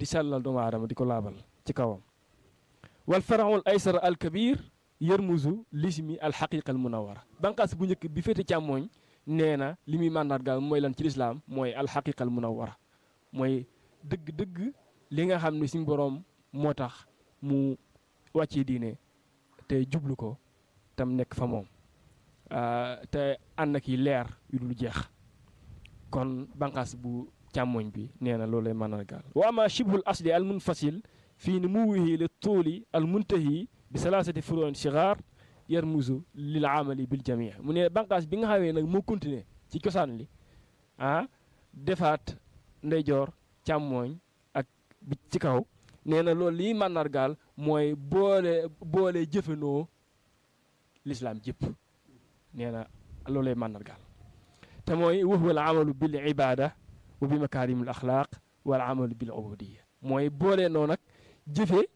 di sellal doomu aadama di ko laabal ci kawam wal faraul aysar al kabir yarmuzu lismi al xaqiqa al munawara banqaas bu njëkk bi féete càmmooñ nee na li muy màndargaal mooy lan ci lislaam mooy al xaqiqa al munawara mooy dëgg-dëgg li nga xam ne suñu boroom moo tax mu wàccee diine te jublu ko tam nekk fa moom te ànd ak yi leer yu dul jeex kon banqaas bu càmmoñ bi nee na loolu lay màndargaal wa ama shibhul asli al munfasil fii ni muwihi li tuuli al muntahi bi salaasati furuun sigaar yarmuzu lil amali bil jamii mu ne banqaas bi nga xamee nag moo continuer ci cosaan li defaat ndeyjoor càmmooñ ak bi ci kaw nee na loolu liy màndargaal mooy boole jëfandoo lislaam jëpp nee na loolu lay màndargaal te mooy wa huwa al amalu bil ibada wa bi makaarimil axlaaq wal amalu bil ubudiyya mooy boole noo nag jëfe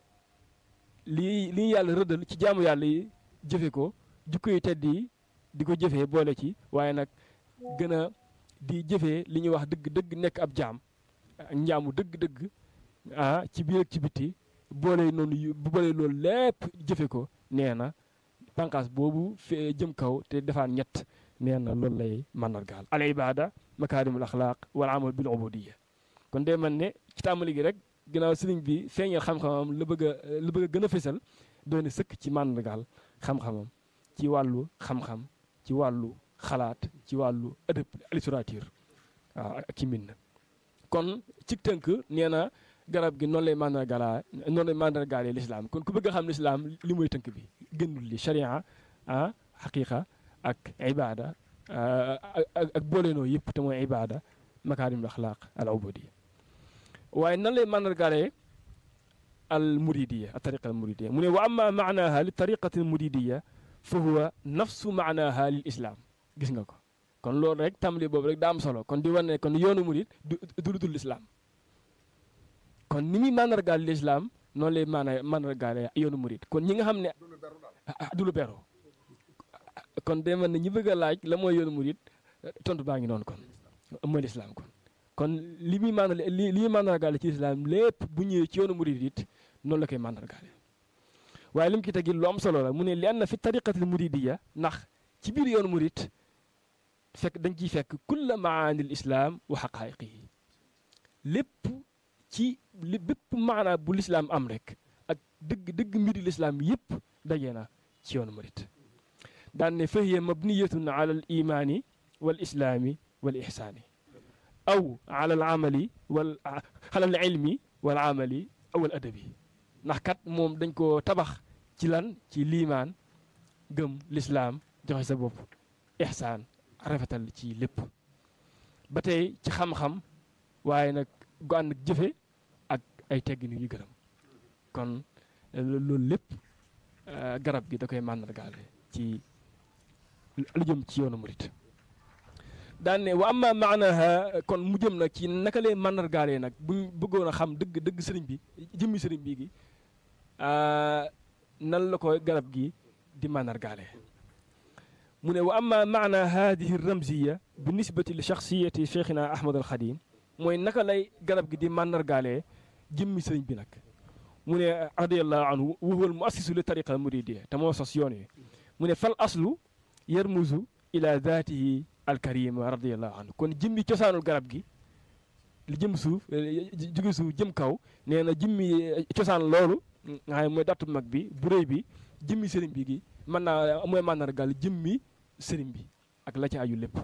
li yàlla rëddal ci jaamu yàlla yi jëfe ko jukko yi tedd yi di ko jëfee boole ci waaye nag gën a di jëfee li ñuy wax dëgg-dëgg nekk ab jaam njaamu dëgg-dëgg ci biir ak ci bitti boole noonu boole loolu lépp jëfe ko nee na bànqaas boobu jëm kaw te defaan ñett nee na loolu lay màndargaal al ibada makaarimul axlaaq wal amal bil ubudiyya kon day man ne ci tàmbali gi rek ginnaaw sëriñ bi feeñal xam-xamam la bëgg a gën a fésal doone sëkk ci màndargaal xam-xamam ci wàllu xam-xam ci wàllu xalaat ci wàllu ëdëb littérature waaw ak ci mbind kon ci tënk nee na garab gi noonu lay màndargaalee lislaam kon ku bëgg a xam lislaam li mooy tënk bi gënul li sharia xaqiqa ak ibada ak booleenoo yëpp te mooy ibada makaarimul axlaaq al ubudiyya waaye nan lay màndargaalee al muridiyya al tariqa al muridiyya mu ne wa amma maanaha li tariqati al muridiyya fa huwa nafsu maanaha lil islam gis nga ko kon loolu rek tàmbali boobu rek daa am solo kon di wane ne kon yoonu murid du lu dul lislaam kon ni muy màndargaal lislaam noonu lay màndargaale yoonu murid kon ñi nga xam ne du lu beru kon day mën ne ñi bëgg a laaj la mooy yoonu murid tontu baa ngi noonu kon mooy lislaam kon li muy màndargaale ci lislaam lépp bu ñëwee ci yoonu murid it noonu la koy màndargaale waaye li mu ki tegi lu am solo la mu ne li anna fi tariqatil muridiyya ndax ci biir yoonu murid fekk dañ ciy fekk kulla maanil islaam wa xaqaayiqihi lépp ci bépp maanaa bu lislaam am rek ak dëgg mbiri lislaam yëpp daje na ci yoonu murid daan ne fa hiya mabniyatun ala al imaani wal islaami wal ihsaani aw ala al amali ala al ilmi wal amali aw al adabi ndax kat moom dañ ko tabax ci lan ci liimaan gëm lislaam joxe sa bopp ihsaan rafetal ci lépp ba tey ci xam-xam waaye nag gu ànd ak jëfe ak ay teggin yu gërëm kon loolu lépp garab gi da koy màndargaale ci lu jëm ci yoonu murit daan ne wa amma maanaha kon mu jëm nag ci naka lay màndargaalee nag buñ bëggoon a xam dëgg sëriñ bi jëmmi sëriñ bi gi nan la ko garab gi di màndargaalee mu ne wa amma maana hadihi ramziya bi nisbati li shaxsiyati cheikhina ahmad al xadim mooy naka lay garab gi di màndargaalee jëmmi sëriñ bi nag mu ne radiallahu anhu wa huwa al muassisu li tariqa al muridiyya te moo sos yoon wi mu ne fal aslu yarmuzu ila datihi al karima radiallahu anhu kon jëmmi cosaanul garab gi li jëm suuf jóge suuf jëm kaw nee na jëmmi cosaan loolu nga xam ne mooy dattu mag bi bu rëy bi jëmmi sëriñ bi gi mën naa mooy màndargaal jëmmi sëriñ bi ak la ci aju lépp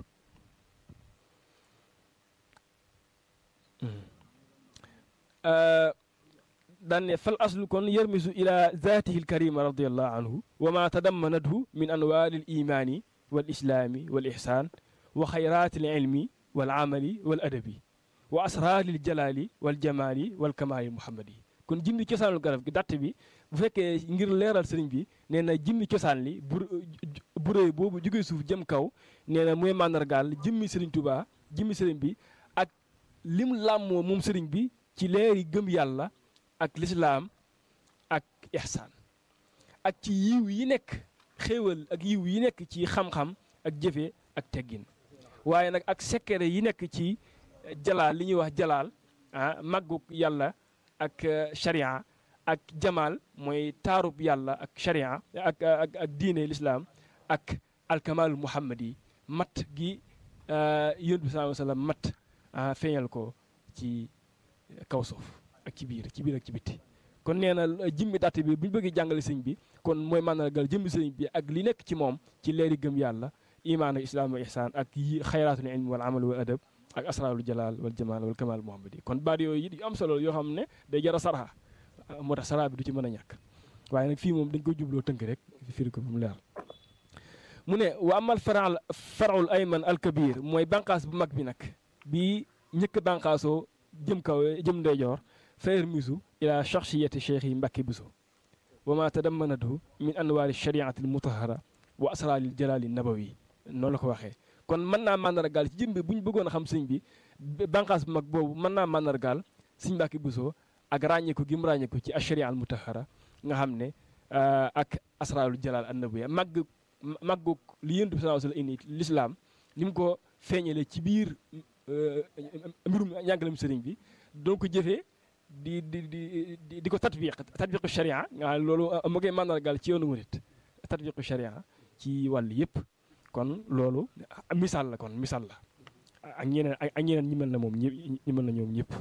daan ne fal aslu kon yarmisu ila zatihi alkarima radiallahu anhu wa ma tadammanathu min anwaari al imaani wal islaami wal ihsaan wa xayraati al ilmi wal amali wal adabi wa asraari al jalaali wal jamaali wal kamaali muhammadi kon jëmmi cosaanul garab gi datt bi bu fekkee ngir leeral sëriñ bi nee na jëmmi cosaan li bu rëy boobu jógee suuf jëm kaw nee na mooy màndargaal jëmmi sëriñ Tuubaa jëmmi sëriñ bi ak lim làmmoo moom sëriñ bi ci leeri gëm yàlla ak lislaam ak ihsaan ak ci yiw yi nekk xéewal ak yiw yi nekk ci xam-xam ak jëfe ak teggin waaye nag ak sekkere yi nekk ci jalaal li ñuy wax jalaal màggug yàlla ak sharia ak jamaal mooy taarub yàlla ak sharia ak diine lislaam ak alkamalul muhammad yi mat gi yonent bi sallallahu alayhi wa sallam mat feeñal ko ci kaw suuf ak ci biir ak ci bitti kon nee na jëmmi datt bi bu ñu bëggee jàngale sëñ bi kon mooy màndargal jëmmi sëñ bi ak li nekk ci moom ci leeri gëm yàlla imaan ak islaam wa ihsaan ak yi xayraatul ilm wal amal wal adab ak asraarul jalaal wal jamaal wal kamal muhammadi kon baat yooyu it yu am solo yoo xam ne day jar a sarxa moo tax sara bi du ci mën a ñàkk waaye nag fii moom dañ koy jubloo tënk rek firi ko bu mu leer mu ne wa amal farul ayman al kabir mooy bànqaas bu mag bi nag bi ñëkk bànqaasoo jëm kaw jëm ndeyjoor frère misu ila shakhsiyati cheikh yi Mbàkke Buso wa ma tadammanatu min anwaari shariati al mutahara wa asraaril jalaali nabawi noonu la ko waxee kon mën naa màndargaal ci jëm bi bu ñu bëggoon a xam sëñ bi bànqaas bu mag boobu mën naa màndargaal sëñ Mbàkke Buso ak ràññeeku gi mu ràññeeku ci asharia al mutahara nga xam ne ak asraarul jalaal an nabawi màggu li Yonent bi sallallahu alayhi wa sallam indi lislaam ni mu ko feeñale ci biir mbirum njàngalem sëriñ bi doon ko jëfee di ko tatbiqu sharia nga loolu mu ngi màndargaal ci yoonu murit tatbiqu sharia ci wàll yëpp kon loolu misaal la ak ñeneen ñi mel na moom ñi mel na ñoom ñëpp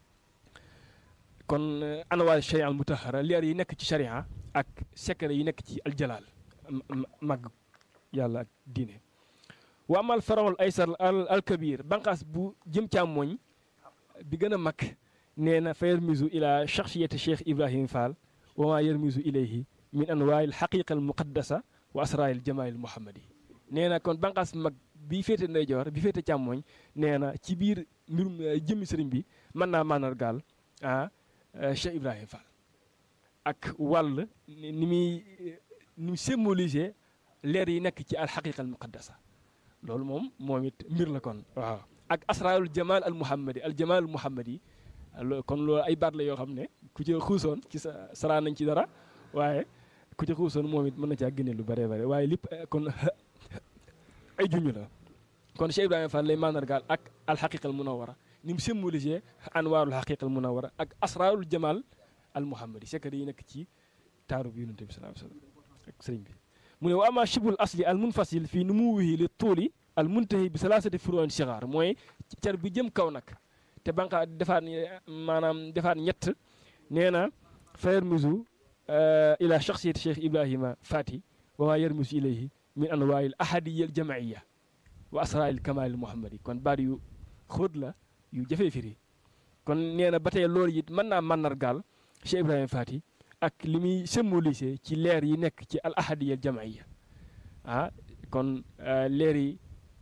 kon anwaar sharia al mutahara leer yi nekk ci sharia ak secret yi nekk ci aljalaal màgg yàlla ak diine wa amal farawul aysar al kabir banqaas bu jëm càmmooñ bi gën a mag nee na fa yarmisu ila shakhsiyati cheikh Ibrahim Fall wa ma yarmisu ilayhi min anwaaril xaqiqa al muqaddasa wa asraaril jamaal muhammadi nee na kon banqaas mag bi féete ndeyjoor bi féete càmmooñ nee na ci biir mbirum jëmmi sëriñ bi mën naa màndargaal cheikh Ibrahim Fall ak wàll ni muy symboliser leer yi nekk ci al xaqiqa al muqaddasa loolu moom it mbir la kon waaw ak asraarul jamaal al muhammadi kon loolu ay baat la yoo xam ne ku ci xuusoon ci saraa nañ ci dara waaye ku ci xuusoon moom it mën na caa génne lu bare bare waaye lépp kon ay juñu la kon Cheikh Ibrahima Fall lay mandargaal ak alxaqiqa al munawara ni mu symbolisé anwaarul xaqiqa al munawara ak asraarul jamaal al muhammadi secret yi nekk ci taaru bi yonent bi sallallahu alayhi wa sallam ak sëriñ bi mu ne wa ama shibul asli al munfasil fii numuwihi li tuuli al muntahi bi salaasati furuun sigaar mooy car bi jëm kaw nag te banqa defaat ñett nee na fa yarmisu ila shakhsiyati cheikh Ibrahima Fati wa ma yarmisu ilayhi min anwaa'il ahadiyya al jam'iyya wa asraaril kamaal muhammadi kon baat yu xóot la yu jafee firi kon nee na ba tey loolu it mën naa màndargaal cheikh Ibrahima Fati ak li muy symbolisé ci leer yi nekk ci al ahadiyya al jam'iyya kon leer yi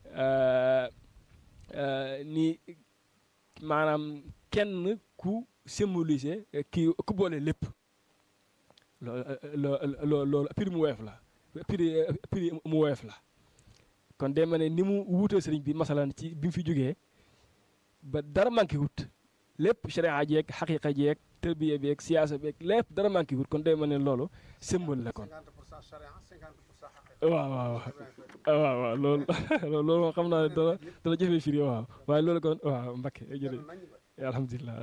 ni maanaam kenn ku symbolisé ku boole lépp loolu prix mu woyof la prix mu woyof la kon day ma ne ni mu wuutee sëriñ bi masalan ci bi mu fi jógee ba dara manqué wut lépp sharia jeeg xaqiqa jeeg tërbiya beeg siyaasa beeg lépp dara manqué wut kon day ma ne loolu symbole la kon waaw loolu moom xam naa ne dana jëfee firi waaw waaye loolu kon waaw Mbakke jërëjëf alhamdulilah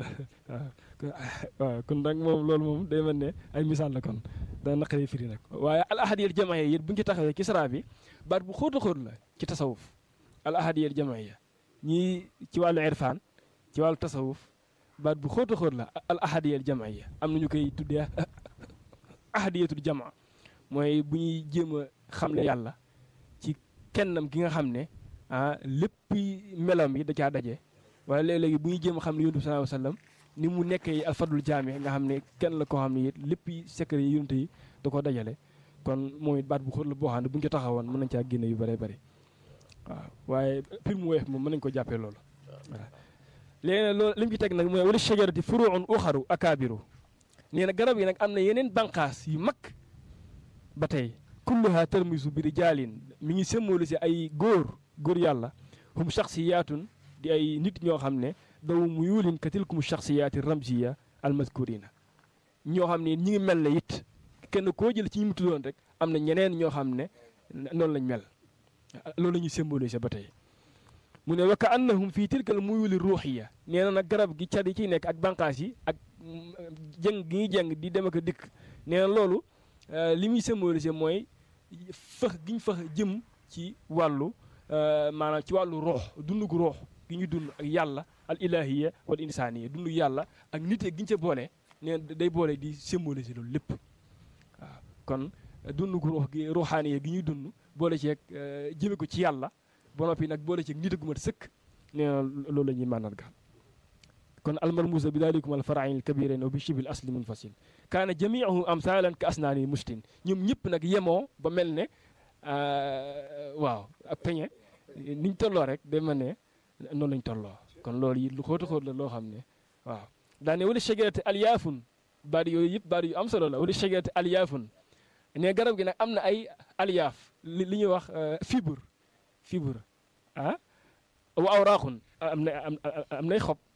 waaw kon nag moom loolu moom day mel ne ay misaal la kon dana naqaree firi nag waaye al ahadiyya al jam'iyya yit bu ñu ci taxawee ci sara bi baat bu xóot a xóot la ci tasawuf al ahadiyya al jam'iyya ñii ci wàllu irfaan ci wàllu tasawuf baat bu xóot a xóot la al ahadiyya al jam'iyya am na ñu koy tuddee ahadiyatul jamaa mooy bu ñuy jéem a xamle yàlla ci kennam gi nga xam ne lépp melam yi da caa daje wala léeg-léegi bu ñuy jéem a xam ne yonent bi sallallahu alayhi wa sallam ni mu nekkee alfadul jaami nga xam ne kenn la koo xam ne it lépp secret yi yonent yi da ko dajale kon moom it baat bu xóot la boo xam ne bu ñu ko taxawoon mën nañ caa génne yu bëree bëri waaw waaye pir mu weef moom mën nañu ko jàppee loolu voilà léegi nag loolu li mu ci teg nag mooy wala shajarati furuun uxaru akaabiru nee na garab yi nag am na yeneen banqaas yu mag ba tey kulluha tarmisu bi rijaalin mi ngi symbolisé ay góor yàlla hum shaxsiyaatun di ay nit ñoo xam ne daw mu yuulin ka tilkum shaxsiyaati ramziya almaskurina ñoo xam ne ñi ngi mel ne it kenn koo jël ci ñi mu tuddoon rek am na ñeneen ñoo xam ne noonu lañ mel loolu la ñuy symbolisé ba tey mu ne wa ka annahum fii tilkal muyuli ruuxiya nee na nag garab gi car yi ciy nekk ak bànqaas yi ak jëng gi ñuy jëng di dem ak a dikk nee na loolu li muy symboliser mooy fëx gi ñu fëx jëm ci wàllu maanaam ci wàllu roox dundu gu roox gi ñu dund ak yàlla al ilahiya wal insaniya dund yàlla ak nite gi ñu ca boole nee day boole di symboliser loolu lépp waaw kon dund gu roox gi ruuxaaniya gi ñuy dund boole ci ak jëme ko ci yàlla ba noppi nag boole ci ak nite gu mat sëkk nee na loolu la ñuy màndargaal kon almarmuusa bi daalikum al farain al kabirain wa bi shibil asli munfasil kaana jamiuhu amsalan ka asnaani mustin ñoom ñëpp nag yemoo ba mel ne waaw ak peñe niñ tolloo rek day mel ne noonu lañ tolloo kon loolu yi lu xóota xóot la loo xam ne waaw daane wala shajarati alyaafun baat yooyu yëpp baat yu am solo la wala shajarati alyaafun ne garab gi nag am na ay alyaaf li ñuy wax fibre wa awraaqun am nay xob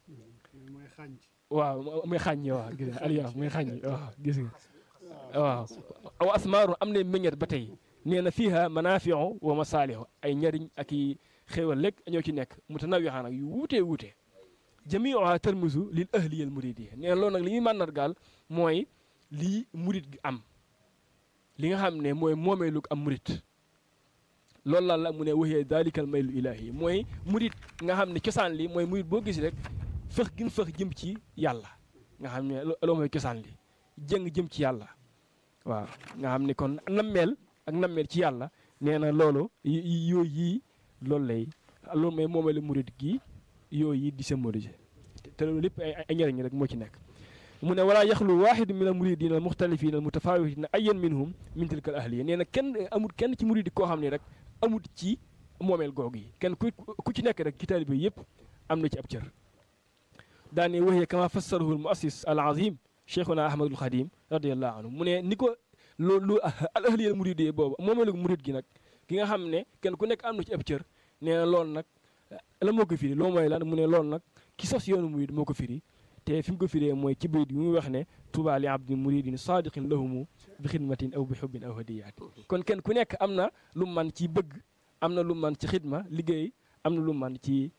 waaw muy xàññi waaw gis nga alyaaf muy xàññi waaw gis nga waaw aw asmaaru am na meññet ba tey nee na fiiha manaafiu wa masaalihu ay njariñ ak i xéewal lekk ñoo ci nekk mutanawixaan ak yu wuutee wuutee jamiuha tarmusu lil ahliya al muridiyya nee na loolu nag li ñuy màndargaal mooy lii murid gi am li nga xam ne mooy moomeelug am murid loolu la mu ne waxee daalikal maylu ilaahi mooy murid nga xam ne cosaan li mooy murid boo gis rek fëx gin fëx jëm ci yàlla nga xam ne loolu mooy cosaan li jëng jëm ci yàlla waaw nga xam ne kon nammeel ak nammeel ci yàlla nee na loolu yooyu yii loolu mooy moomeelu murid gi yooyu yi di symboliser te loolu lépp ay njëriñ rek moo ci nekk mu ne walaa yaxlu waaxidu min al muridina al muxtalifina al mutafawitina ayyan minhum min tilka al ahliya nee na amul kenn ci murid koo xam ne rek amul ci moomeel googu yi kenn ku ci nekk rek ci taalibe yëpp am na ci ab cër daane waxee kama fassarahu al muassis al azim cheikhuna ahmadul xadim radiallahu anhu mu ne ni ko loolu al ahliya al muridiyya boobu moomeelu murid gi nag ki nga xam ne kenn ku nekk am na ci ab cër nee na loolu nag la moo ko firi loolu mooy lan mu ne loolu nag ki sos yoonu murid moo ko firi te fi mu ko firee mooy ci bayit bi muy wax ne tuuba li abdin muridin sadiqin lahumu bi xidmatin aw bi xubbin aw hadiyaati kon kenn ku nekk am na lu man ci bëgg am na lu man ci xidma liggéey am na lu man ci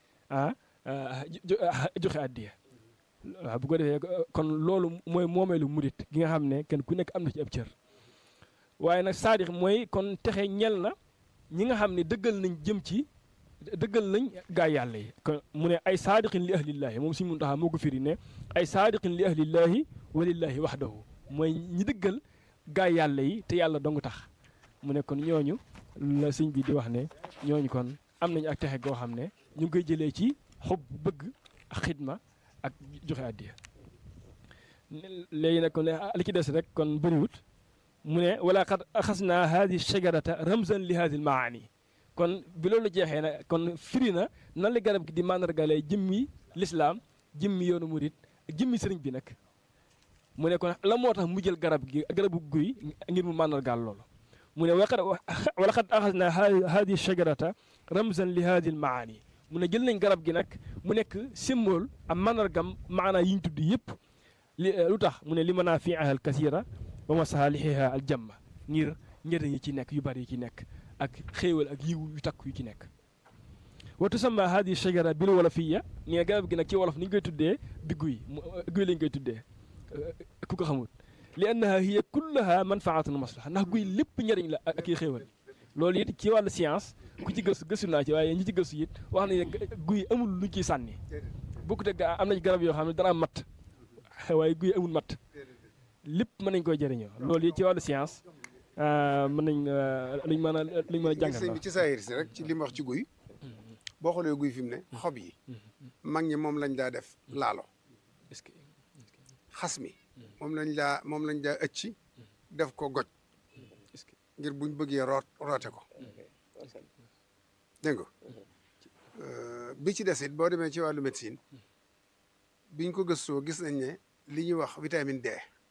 joxe addiya waaw bu ko defee kon loolu mooy moomeelu murid gi nga xam ne kenn ku nekk am na ci ab cër waaye nag saadix mooy kon texe ñel na ñi nga xam ne dëggal nañ gaa yàlla yi kon mu ne ay saadiqin li ahlillaahi moom suñu Muntaxa moo ko firi ne ay saadiqin li ahlillaahi walillaahi waxdahu mooy ñi dëggal gaa yàlla yi te yàlla dong tax mu ne kon ñooñu la sëñ bi di wax ne ñooñu kon am nañu ak texe goo xam ne ñu ngi koy jëlee ci xob bëgg ak xidma ak joxe addiya léegi nag kon li ci des rek kon bëriwut mu ne wala qad axasna hadi shajarata ramzan li hadi al maani kon bi loolu jeexee nag kon firi na nan la garab gi di màndargalee jëmmi lislaam jëmmi yoonu murit ak jëmmi sëriñ bi nag mu ne kon la moo tax mu jël garabu guy ngir mu màndargaal loolu mu ne wala qad axasna hadi shajarata ramzan li hadi al maani mu ne jël nañ garab gi nag mu nekk symbole am màndargam maanaa yi ñu tudd yëpp lu tax mu ne li manaafiiha al kasira wa masaalihiha al jamma ngir njëriñ yi ci nekk yu bari yi ci nekk ak xéewal ak yiw yu takk yu ci nekk wa tusamma hadi shajara bil wolofiyya nee garab gi nag ci wolof ni ñu koy tuddee bi guy lañ koy tuddee ku ko xamul li annaha hiya kullaha manfaatun maslaha ndax guy lépp njëriñ la ak i xéewal loolu it ci wàllu science ku ci gëstu naa ci waaye ñi ci gëstu it wax nañ guy amul lu ciy sànni bokkut ak am nañ garab yoo xam ne dana am matt waaye guy amul matt lépp mën nañ koy jëriñoo loolu it ci wàllu science mën nañ luñ mën a jàngal ci saayir si rek ci li mu wax ci guy boo xoolee guy fi mu ne xob yi mag ñi moom lañ daa def laalo xas mi moom lañ daa ëcc def ko goj ngir buñ bëggee roote ko dégg nga bi ci des it boo demee ci wàllu médecine biñ ko gëstoo gis nañ ne li ñuy wax vitamine D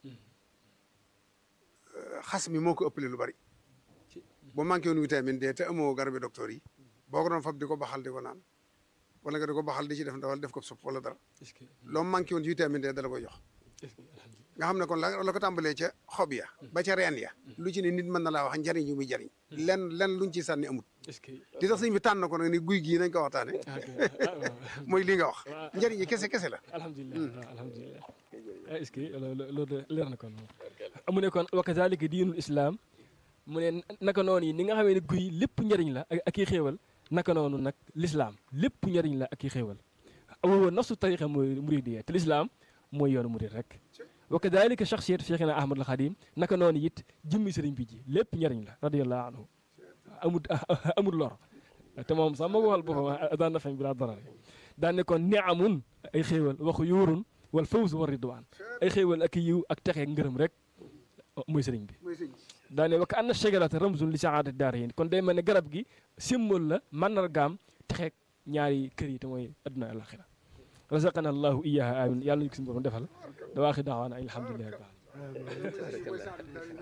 xas mi moo ko ëppale lu bari boo manqué woon vitamine D te amoo garabi docteur yi boo ko doon fab di ko baxal di ko naan wala nga di ko baxal di ci def ndawal def ko supp wala dara loo manqué woon ci vitamine D dala koy jox nga xam ne kon la ko tàmbalee ca xob ya ba ca reen ya lu ci ne nit mën na laa wax njariñ yu muy jariñ lenn luñ ci sànni amut est-ce que li tax sëñ bi tànn ko nag ni guy gii nañ ko waxtaane mooy li nga wax njariñ yi kese la alhamdulilah alhamdulilah est-ce que loolu leer na kon mu ne kon wa kazalika diinul islam mu ne naka noonu yi ni nga xamee ne guy lépp njariñ la ak i xéewal naka noonu nag l'islam lépp njariñ la ak i xéewal awowa nafsu tariqa mooy muridiyya te l'islam mooy yoonu murid rek wa kadalika shakhsiyatu cheikhina ahmadul xadim naka noonu it jëmmi sëriñ bi ji lépp njariñ la radiyallahu anhu amul lor te moom sax moo waxal boppam daan na fañ bi laa darar daan ne kon niamun ay xéewal waxu yuurun wal fawz wa ridwan ay xéewal ak yiw ak texe ngërëm rek mooy sëriñ bi daane wa ka anna shajarata ramzun li saadati daarayn kon day mel ne garab gi symbole la màndargaam texeeg ñaari kër yi te mooy adduna ak alaxira razaqana allahu iyaha amin yàlla ñu ko suñu borom defal da waaxi daawaana alhamdulillahi rabbil alamin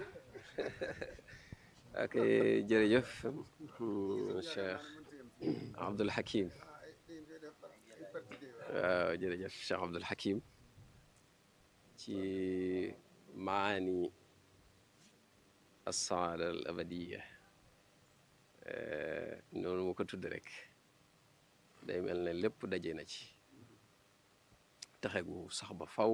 ok jërëjëf Cheikh Abdoul Hakim waaw jërëjëf Cheikh Abdoul Hakim ci maani as-saada al abadiya noonu mu ko tudd rek day mel ne lépp daje na ci taxe gu sax ba faw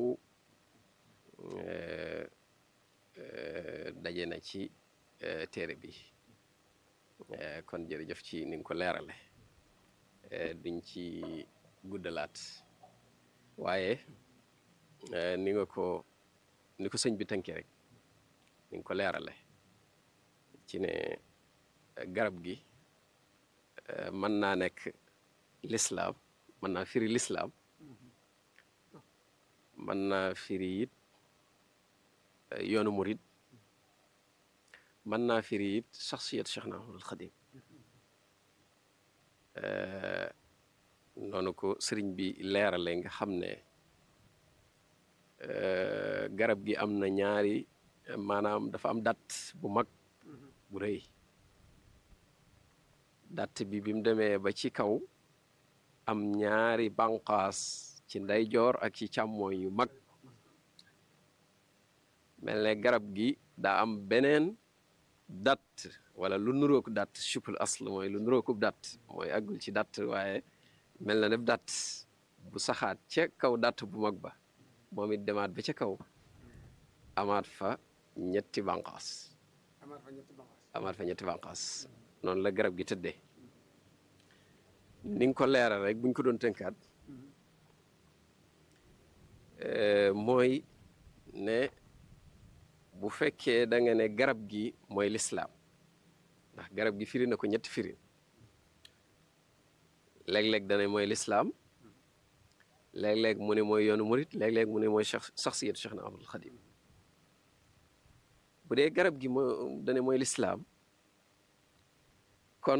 daje na ci téere bi kon jërëjëf ci ni nga ko leerale duñ ci guddalaat waaye ni ko sëñ bi tënkee rek ni nga ko leerale ci ne garab gi mën naa nekk lislaam mën naa firi lislaam mën naa firi it yoonu murid mën naa firi it shaxsiyat Cheikhna Ahmadul Xadim noonu ko sëriñ bi leerale nga xam ne garab gi am na ñaari maanaam dafa am datt bu mag bu rëy datt bi mu demee ba ci kaw am ñaari banqaas ci ndeyjoor ak ci càmmooñ yu mag mel ne garab gi daa am beneen datt wala lu nuróoku datt chupul asl mooy lu nuróoku datt mooy àggul ci datt waaye mel na def datt bu saxaat ca kaw datt bu mag ba moom it demaat ba ca kaw amaat fa ñetti banqaas noonu la garab gi tëddee ni nga ko leeral rek buñ ko doon tënkaat mooy ne bu fekkee da nga ne garab gi mooy lislaam ndax garab gi firi na ko ñetti firin léeg-léeg dana mooy lislaam léeg-léeg mu ne mooy yoonu murit léeg-léeg mu ne mooy saxsiyatu Cheikhna Ahmadul Xadim bu dee garab gi moo dane mooy lislaam kon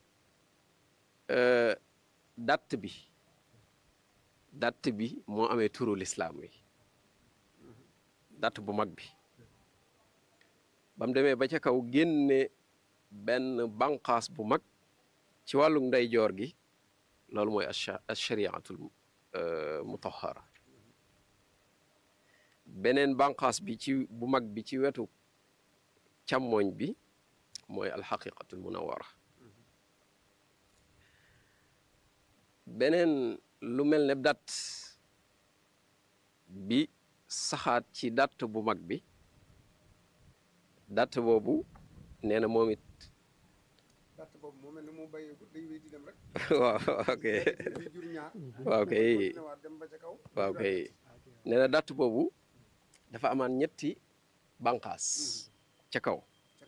datt bi moo amee turu lislaam wi datt bu mag bi ba mu demee ba ca kaw génne benn banqaas bu mag ci wàllu ndeyjoor gi loolu mooy ashariatul mutahara beneen banqaas bi ci bu mag bi ci wetu càmmooñ bi mooy alxaqiqatul munawara beneen lu mel ne datt bi saxaat ci datt bu mag bi datt boobu nee na moom it waaw ok waaw kay nee na datt boobu dafa amaan ñetti banqaas ca kaw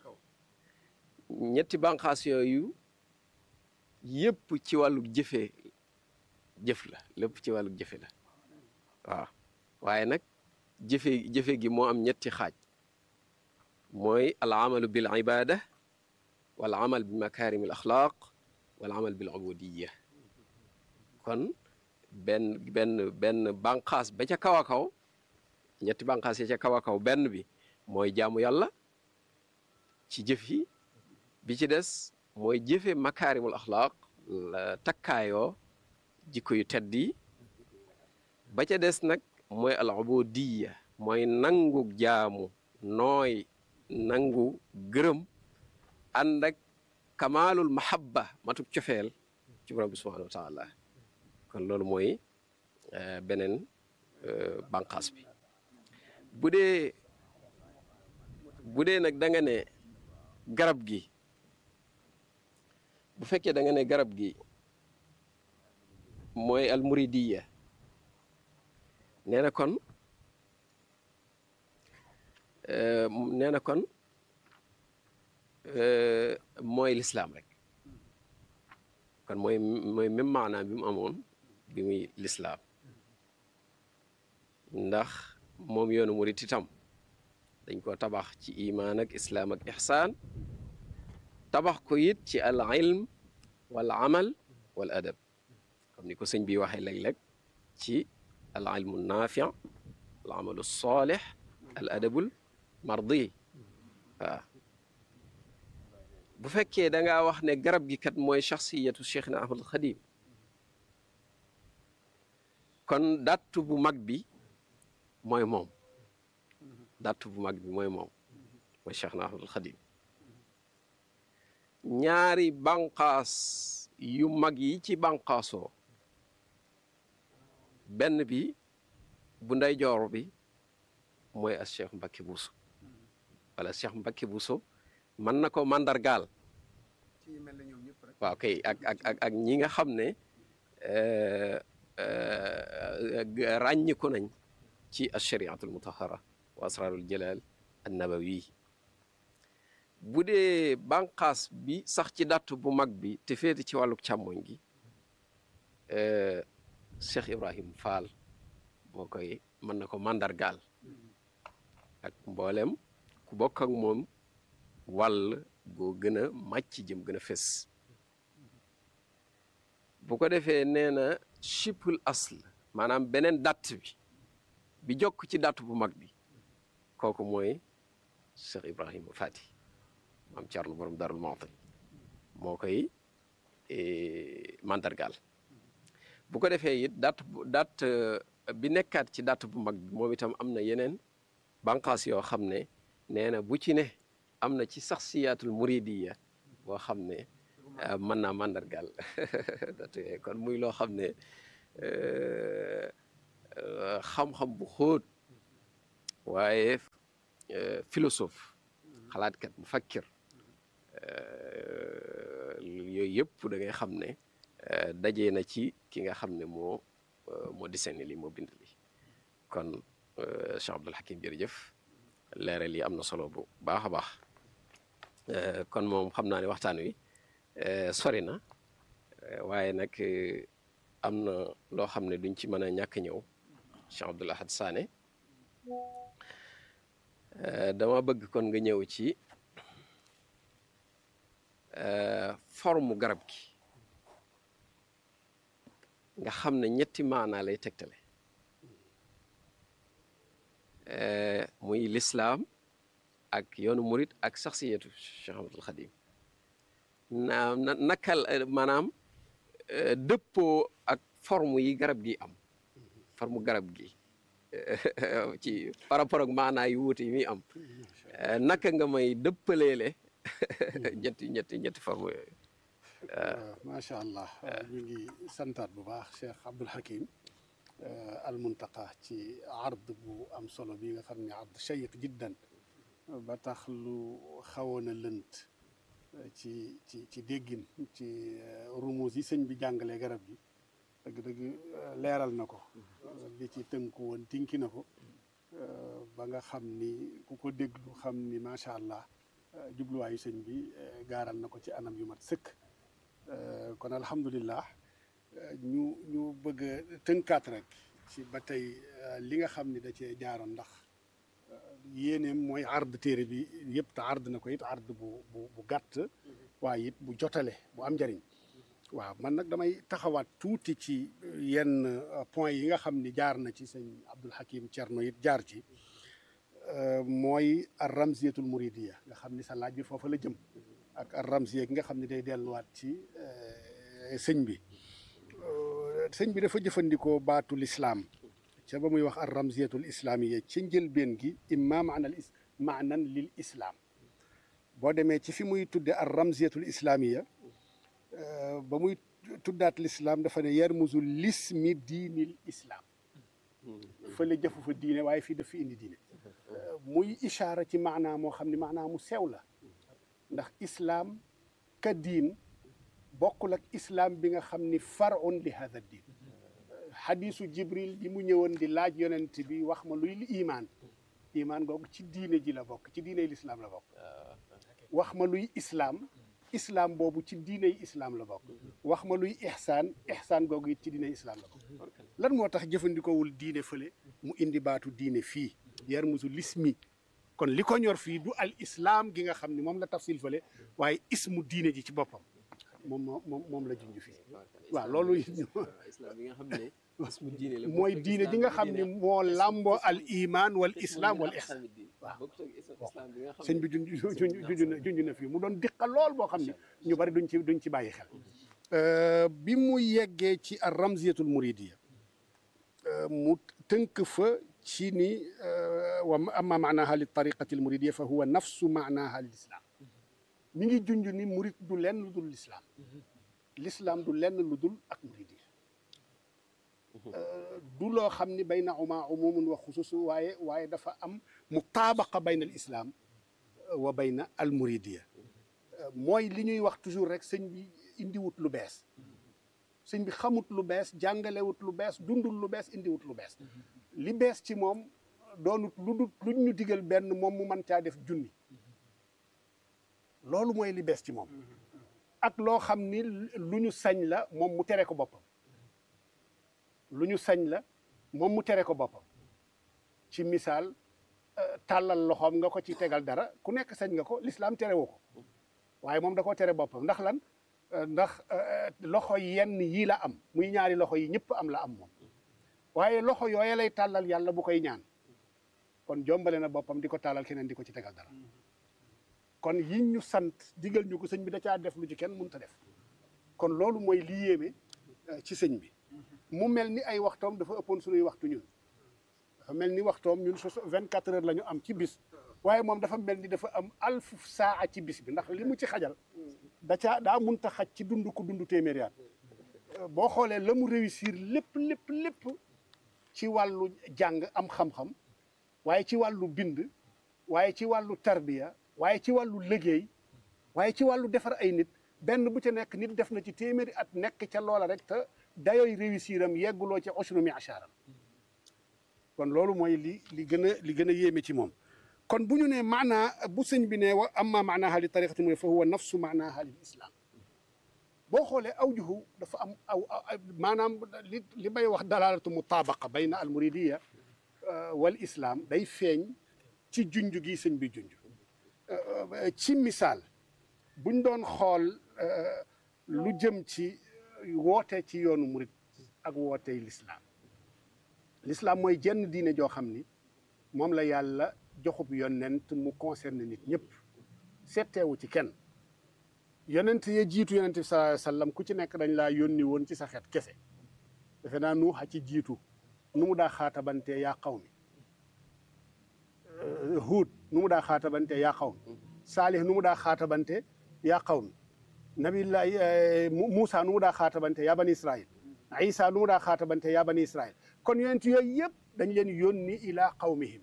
ñetti banqaas yooyu yëpp ci wàllu jëf la lépp ci wàllu jëfe la waaw waaye nag jëfe gi moo am ñetti xaaj mooy al amalu bil ibada wal amal bi makarim al axlaq wal amal bil ubudiyya kon benn banqaas ba ca kaw a kaw ñetti banqaas yi ca kaw a kaw benn bi mooy jaamu yàlla ci jëf yi bi ci des mooy jëfe makaarimul axlaaq la takkaayoo jikko yu tedd yi ba ca des nag mooy al ubudiyya mooy nangu jaamu nooy nangu gërëm ànd ak kamaalul mahabba matuk cofeel ci borom bi subhanahu wa taala kon loolu mooy beneen banqaas bi bu dee nag da nga ne garab gi bu fekkee da nga ne garab gi mooy almuridiya nee na kon mooy lislaam rek kon mooy même maanaam bi mu amoon bi muy lislaam ndax moom yoonu murit itam dañ ko tabax ci imaan ak islaam ak ixsaan tabax ko it ci al ilm wal amal wal adab comme ni ko sëñ bi waxee léeg-léeg ci al ilmu naafi al amalu saalih al adabul mardi waaw bu fekkee da ngaa wax ne garab gi kat mooy shaxsiyatu Cheikhna Ahmadul Xadim kon dattu bu mag bi mooy moom dattu bu mag bi mooy moom mooy Cheikhna Ahmadul Xadim ñaari banqaas yu mag yi ci banqaasoo benn bi bu ndeyjoor bi mooy as Cheikh Mbacké Bousso wala Cheikh Mbacké Bousso mën na ko mandargaal waaw kay ak ñi nga xam ne ràññiku nañ ci ashariatul mutahara wa asrarul jalal an nabawi bu dee banqaas bi sax ci datt bu mag bi te féete ci wàllu càmmoñ gi Cheikh Ibrahim Fall moo koy mën na ko mandargaal ak mboolem ku bokk ak moom wàll goo gën a màcc jëm gën a fes bu ko defee nee na chipul asl maanaam beneen datt bi jokk ci datt bu mag bi kooku mooy Cheikh Ibrahima Fati maam Thierno borom Darou Mouhty moo koy mandargaal bu ko defee it datt bi nekkaat ci datt bu mag bi moom itam am na yeneen banqaas yoo xam ne nee na bu ci ne am na ci saxsiyaatul muridiya boo xam ne mën naa mandargaal kon muy loo xam ne xam-xam bu xóot waaye philosophe xalaatkat mu fakkir yooyu yëpp da ngay xam ne dajee na ci ki nga xam ne moo dessiné li moo bind li kon Cheikh Abdoul Hakim jërëjëf leeral yi am na solo bu baax a baax kon moom xam naa ne waxtaan wi sori na waaye nag am na loo xam ne duñ ci mën a ñàkk ñëw Cheikh Abdoul Ahad Sané dama bëgg kon nga ñëw ci forme garab gi nga xam ne ñetti maanaa lay tegtale muy lislaam ak yoonu murit ak saxsiyatu Cheikh Ahmadul Xadim nakal maanaam dëppoo ak forme yi garab gi am forme garab gi ci par rapport ak maanaa yu wuute yi muy am naka nga may dëppaleele ñetti forme yooyu macha allah ñu ngi santaat bu baax Cheikh Abdoul Hakim al Muntaqa ci ard bu am solo bi nga xam ne ard shayiq jiddan ba tax lu xawoon a lënt ci déggin ci rumus yi sëñ bi jàngalee garab gi dëgg-dëgg leeral na ko li ci tënku woon tinki na ko ba nga xam ni ku ko déglu xam ni macha allah jubluwaayu sëñ bi gaaral na ko ci anam yu mat sëkk kon alhamdulillah ñu bëgg a tënkaat rek ci ba tey li nga xam ni da cee jaaroon ndax yéeneem mooy ard téere bi yëpp te ard na ko it ard bu gàtt waaye it bu jotale bu am njëriñ waaw man nag damay taxawaat tuuti ci yenn point yi nga xam ni jaar na ci sëñ Abdoul Hakim Thierno it jaar ci mooy ar ramziyatul muridiya nga xam ni sa laaj bi foofa la jëm ak ar ramziya gi nga xam ni day delluwaat ci sëñ bi dafa jëfandikoo baatu lislaam ca ba muy wax ar ramziyatul islaamiya ci njëlbeen gi imma maanan lil islam boo demee ci fi muy tudde ar ramziyatul islaamiya ba muy tuddaat l'islam dafa ne yarmuzu lismi diinil islam fële jëfu fa diine waaye fii daf fi indi diine muy ishaara ci maanaa moo xam ne maanaa mu sew la ndax islaam ka diin bokkul ak islaam bi nga xam ni farun li hada diin xadiisu jibril bi mu ñëwoon di laaj yonent bi wax ma luy imaan imaan googu ci diine ji la bokk ci diiney lislaam la bokk wax ma luy islaam islaam boobu ci diiney islaam la bokk wax ma luy ihsaan googu it ci diiney islaam la bokk lan moo tax jëfandikoowul diine fële mu indi baatu diine fii yarmuzu lismi kon li ko ñor fii du al islaam gi nga xam ne moom la tafsil fële waaye ismu diine ji ci boppam moom la junj fii waaw loolu islam bi nga xam ne ismu diine la mooy diine ji nga xam ne moo làmboo al iman wal islam wal ihsan waaw sëñ bi junj na fii mu doon diqa lool boo xam ne ñu bari duñ ci bàyyi xel bi mu yeggee ci ar ramziyatul muridiya mu tënk fa ci ni wa amma maanaha li tariqati al muridiya fa huwa nafsu maanaha lil islam mi ngi junj ni murid du lenn lu dul lislaam lislaam du lenn lu dul ak muridiya du loo xam ni bayna umumun wa xusuus waaye dafa am mutaabaqa bayna al islam wa bayna al muridiya mooy li ñuy wax toujours rek sëñ bi indiwut lu bees sëñ bi xamut lu bees jàngalewut lu bees dundul lu bees indiwut lu bees li bees ci moom doonut lu ñu digal benn moom mu mën caa def junni loolu mooy li bees ci moom ak loo xam ni lu ñu sañ la moom mu tere ko boppam lu ñu sañ la moom mu tere ko boppam ci misaal tàllal loxoom nga ko ci tegal dara ku nekk sañ nga ko lislaam terewu ko waaye moom da koo tere boppam ndax lan ndax loxo yenn yii la am muy ñaari loxo yi ñëpp am la am moom waaye loxo yooya lay tàllal yàlla bu koy ñaan kon jombale na boppam di ko tàllal keneen di ko ci tegal dara kon yiñ ñu sant digal ñu ko sëñ bi da caa def lu ci kenn mënut a def kon loolu mooy li yéeme ci sëñ bi mu mel ni ay waxtoom dafa ëppoon suñuy waxtu ñun dafa mel ni waxtoom ñun 24 heures la ñu am ci bis waaye moom dafa mel ni dafa am alfu saa ci bis bi ndax li mu ci xajal daa munta xaj ci dund ku dund téeméeri at boo xoolee la mu réussir lépp ci wàllu jàng am xam-xam waaye ci wàllu bind waaye ci wàllu tarbiya waaye ci wàllu liggéey waaye ci wàllu defar ay nit benn bu ca nekk nit def na ci téeméeri at nekk ca loola rek te dayooy réussir am yegguloo ca usru mi asharam kon loolu mooy li gën a yéeme ci moom kon bu ñu ne maanaa bu sëñ bi ne wa amma maanaaha li tariqati mu fa huwa nafsu maanaaha lil islam boo xoolee awjuhu dafa am maanaam li bay wax dalalatu mutaabaqa bayna al muridiya wal islam day feeñ ci junj gi sëñ bi junj ci misaal buñ doon xool lu jëm ci woote ci yoonu murid ak wootey lislaam mooy jenn diine joo xam ni moom la yàlla joxub yonent mu concerne nit ñëpp setteewu ci kenn yonent ya jiitu yonent bi sallallahu alayhi wa sallam ku ci nekk dañ laa yónni woon ci sa xeet kese defe naa Nuuxa ci jiitu nu mu daa xaatabantee yaa qawmi Huud nu mu daa xaatabante yaa qawmi Saalih nu mu daa xaatabante yaa qawmi nabillahi Muusa nu mu daa xaatabante yaa bani Israil Isa nu mu daa xaatabante yaa bani Israil kon yonent yooyu yëpp dañ leen yónni ilaa qawmihim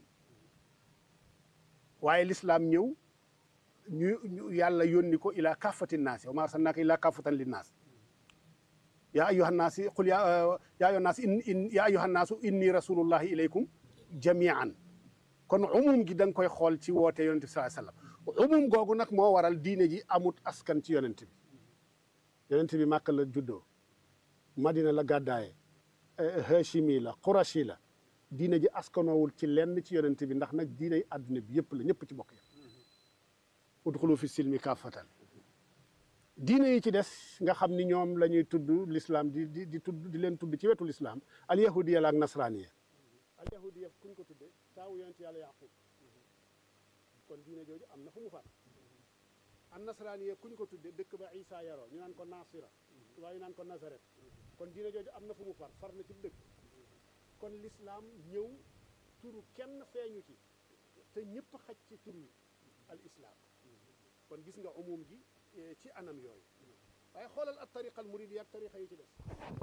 waaye lislaam ñëw ñu yàlla yónni ko ilaa kaafati naasi wa maa arsalnaaka ilaa kaafatan linnaas yaa ayyuhan naasi qul yaa ayyuhan naasu inni rasulullahi ilaykum jamian kon umum gi da nga koy xool ci woote yonent bi sallallahu alayhi wasallam umum googu nag moo waral diine ji amut askan ci yonent bi yonent bi Màkka la juddoo Madina la gàddaaye Hashimi la Qurashi la diine ji askanoowul ci lenn ci yonent bi ndax nag diine yi àdduna bi yëpp la ñëpp ci bokk yëpp udxulu fi silmi kaafatan diine yi ci des nga xam ni ñoom la ñuy tudd l'islam di leen tudd ci wetu l'islam al yahudiya la ak nasraniya al yahudiya kuñ ko tuddee taawu yonent yàlla yaqub kon diine jooju am na fu mu far an nasraniya kuñ ko tuddee dëkk ba isa yaroo ñu naan ko nasira waaye ñu naan ko nazaret kon diine jooju am na fu mu far na ci dëkk kon lislaam ñëw turu kenn feeñu ci te ñëpp xaj ci tur wi al islaam kon gis nga umum gi ci anam yooyu waaye xoolal ak tariqa al muridi ak tariqa yi ci des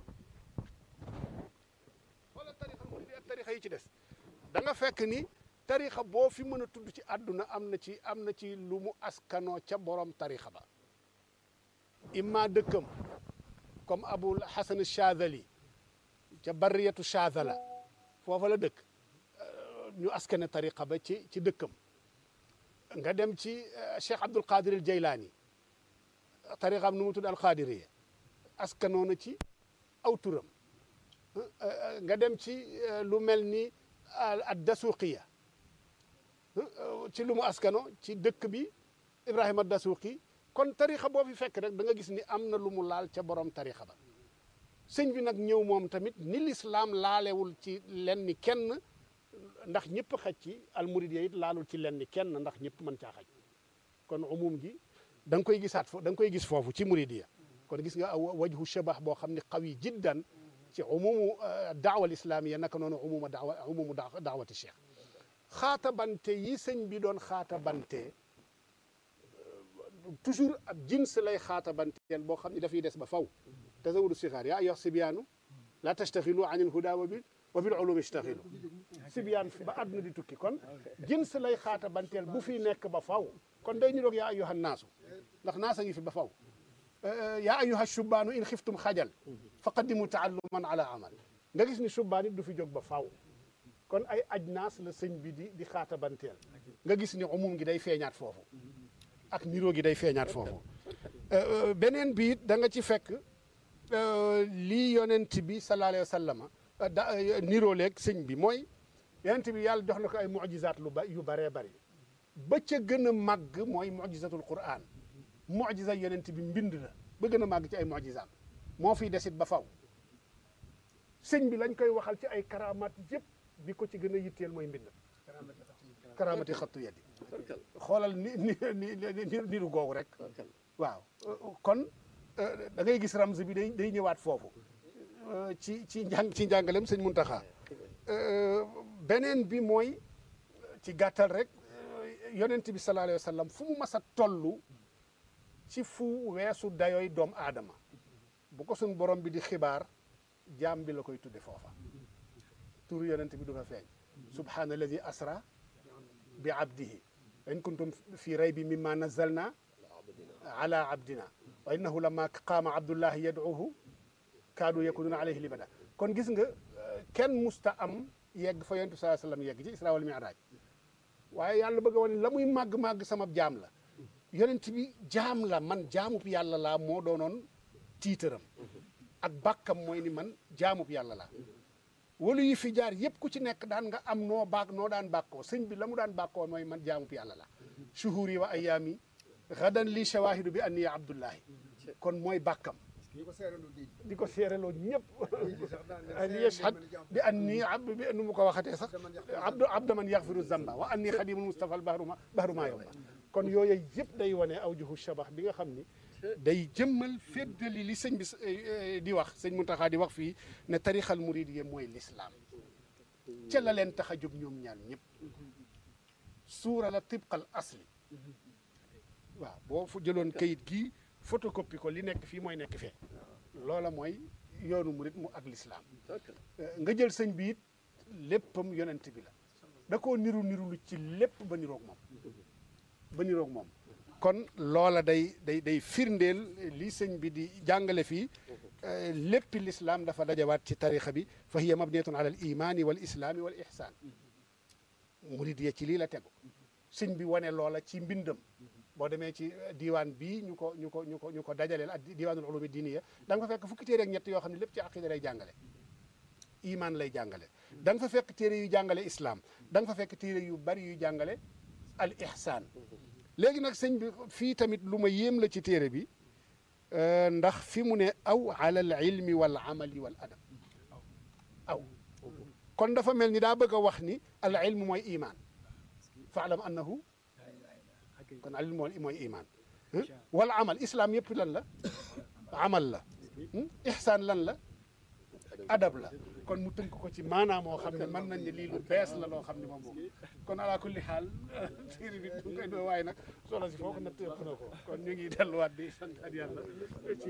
xoolal tariqa al muridi ak tariqa yi ci des da nga fekk ni tariqa boo fi mën a tudd ci àdduna am na ci lu mu askanoo ca borom tariqa ba imma dëkkam comme abul hasan Chazali ca barriyatu Chazala foofa la dëkk ñu askane tariqa ba ci dëkkam nga dem ci Cheikh Abdul Qadir al Jaylaani tariqaam nu mu tudd al Qadiriya askanoo na ci aw turam nga dem ci lu mel ni ad Dasuqiya ci lu mu askano ci dëkk bi Ibrahima ad Dasuqi kon tariqa boo fi fekk rek da nga gis ni am na lu mu laal ca borom tariqa ba sëñ bi nag ñëw moom tamit ni lislaam laalewul ci lenn kenn ndax ñëpp xaj ci almuridiyya it laalul ci lenn kenn ndax ñëpp mën caa xaj kon umum gi da nga koy gisaat foofu da nga koy gis foofu ci muridiyya kon gis nga wajhu shabah boo xam ne qawi jiddan ci umumu daawa lislaamiyya naka noonu umumu daawati cheikh xaatabante yi sëñ bi doon xaatabante toujours ab jins lay xaatabanteel boo xam ne dafay des ba faw tazawudu sixaar yaa ayyuha sibyaanu laa tastaxilu an il huda wa bil ulumi istaxilu sibyaan ba àdduna di tukki kon jins lay xaatabanteel bu fi nekk ba faw kon day ñu doog yaa ayyuha naasu ndax naasa ngi fi ba faw yaa ayyuha shubbaanu in xiftum xajal fa qaddimu taalluman ala amal nga gis ni shubbaan it du fi jóg ba faw kon ay ajnaas la sëñ bi di xaatabanteel nga gis ni umum gi day feeñaat foofu ak niroo gi day feeñaat foofu beneen bi it da nga ci fekk lii yonent bi sallallahu alayhi wa sallam niroo leeg sëñ bi mooy yonent bi yàlla jox na ko ay mujizaat yu baree bari ba ca gën a màgg mooy mujizatul Qur'an mujiza yonent bi mbind la ba gën a màgg ci ay mujizaat moo fiy desit ba faw sëñ bi lañ koy waxal ci ay karamaat yëpp bi ko ci gën a yitteel mooy mbind karamati xattu yeddi xoolal niru googu rek waaw kon da ngay gis ramz bi day ñëwaat foofu ci njàngalem sëñ Muntaxa beneen bi mooy ci gàttal rek yonent bi sallallahu alayhi wa sallam fu mu mas a toll ci fu weesu dayooy doomu aadama bu ko suñ borom bi di xibaar jaam bi la koy tudde foofa turu yonent bi du fa feeñ subhaana alladi asra bi abdihi wa in kuntum fi raybi mimma nazalna ala abdina wa innahu lamma qaama abdullahi yad'uhu kaadu yakununa alayhi libada kon gis nga kenn musta am yegg fa yonent bi sallallahu alayhi wa sallam yegg ci isra wal mi'raj waaye yàlla bëgg a wane la muy màgg-màgg sama jaam la yonent bi jaam la man jaamub yàlla laa moo doonoon tiitaram ak bàkkam mooy ni man jaamub yàlla laa walu yi fi jaar yëpp ku ci nekk daan nga am noo daan bàkkoo sëñ bi la mu daan bàkkoo mooy man jaamub yàlla la shuhuri wa ayaami gadan li shawahidu bi anni abdullahi kon mooy bàkkam di ko seereloo ñëpp li yashhad bi anni bi nu mu ko waxatee sax abda man yaxfiru zamba wa anni xadimul mustafa al bahru ma yomba kon yooyu yëpp day wane awjuhu shabah bi nga xam ni day jëmmal feddali li sëñ bi di wax sëñ Muntaxa di wax fii ne tarixal muridiyya mooy lislaam ca la leen tax a jóg ñoom ñaar ñëpp suura la tibqal asli waaw boo fu jëloon kayit gii photocopie ko li nekk fii mooy nekk fee loola mooy yoonu murid mu ak lislaam nga jël sëñ bi it léppam yonent bi la da koo niru lu ci lépp ba niroog moom kon loola day firndeel li sëñ bi di jàngale fii léppi lislaam dafa dajawaat ci tarixa bi fa hiya mabniyatun ala al imani wal islaami wal ihsaan murid ya ci lii la tegu sëñ bi wane loola ci mbindam boo demee ci diiwaan bii ñu ko dajaleel ak diiwaanul ulumi diiniya da nga fa fekk fukki téere ak ñett yoo xam ne lépp ci aqida lay jàngale iman lay jàngale da nga fa fekk téere yu jàngale islam da nga fa fekk téere yu bari yu jàngale al ihsaan léegi nag sëñ bi fii tamit lu ma yéem la ci téere bi ndax fi mu ne aw ala al ilmi wal amali wal adab aw kon dafa mel ni daa bëgg a wax ni al ilmu mooy iman faalam annahu kon al ilmu mooy iman wal amal islam yëpp lan la amal la ihsaan lan la adab la kon mu tënk ko ci maanaam moo xam ne mën nañ ne lii lu bees la loo xam ne moom kon ala kulli xaal téere bi du koy doo waaye nag solo si foofu natt ëpp na ko kon ñu ngi delluwaat di santaat yàlla ci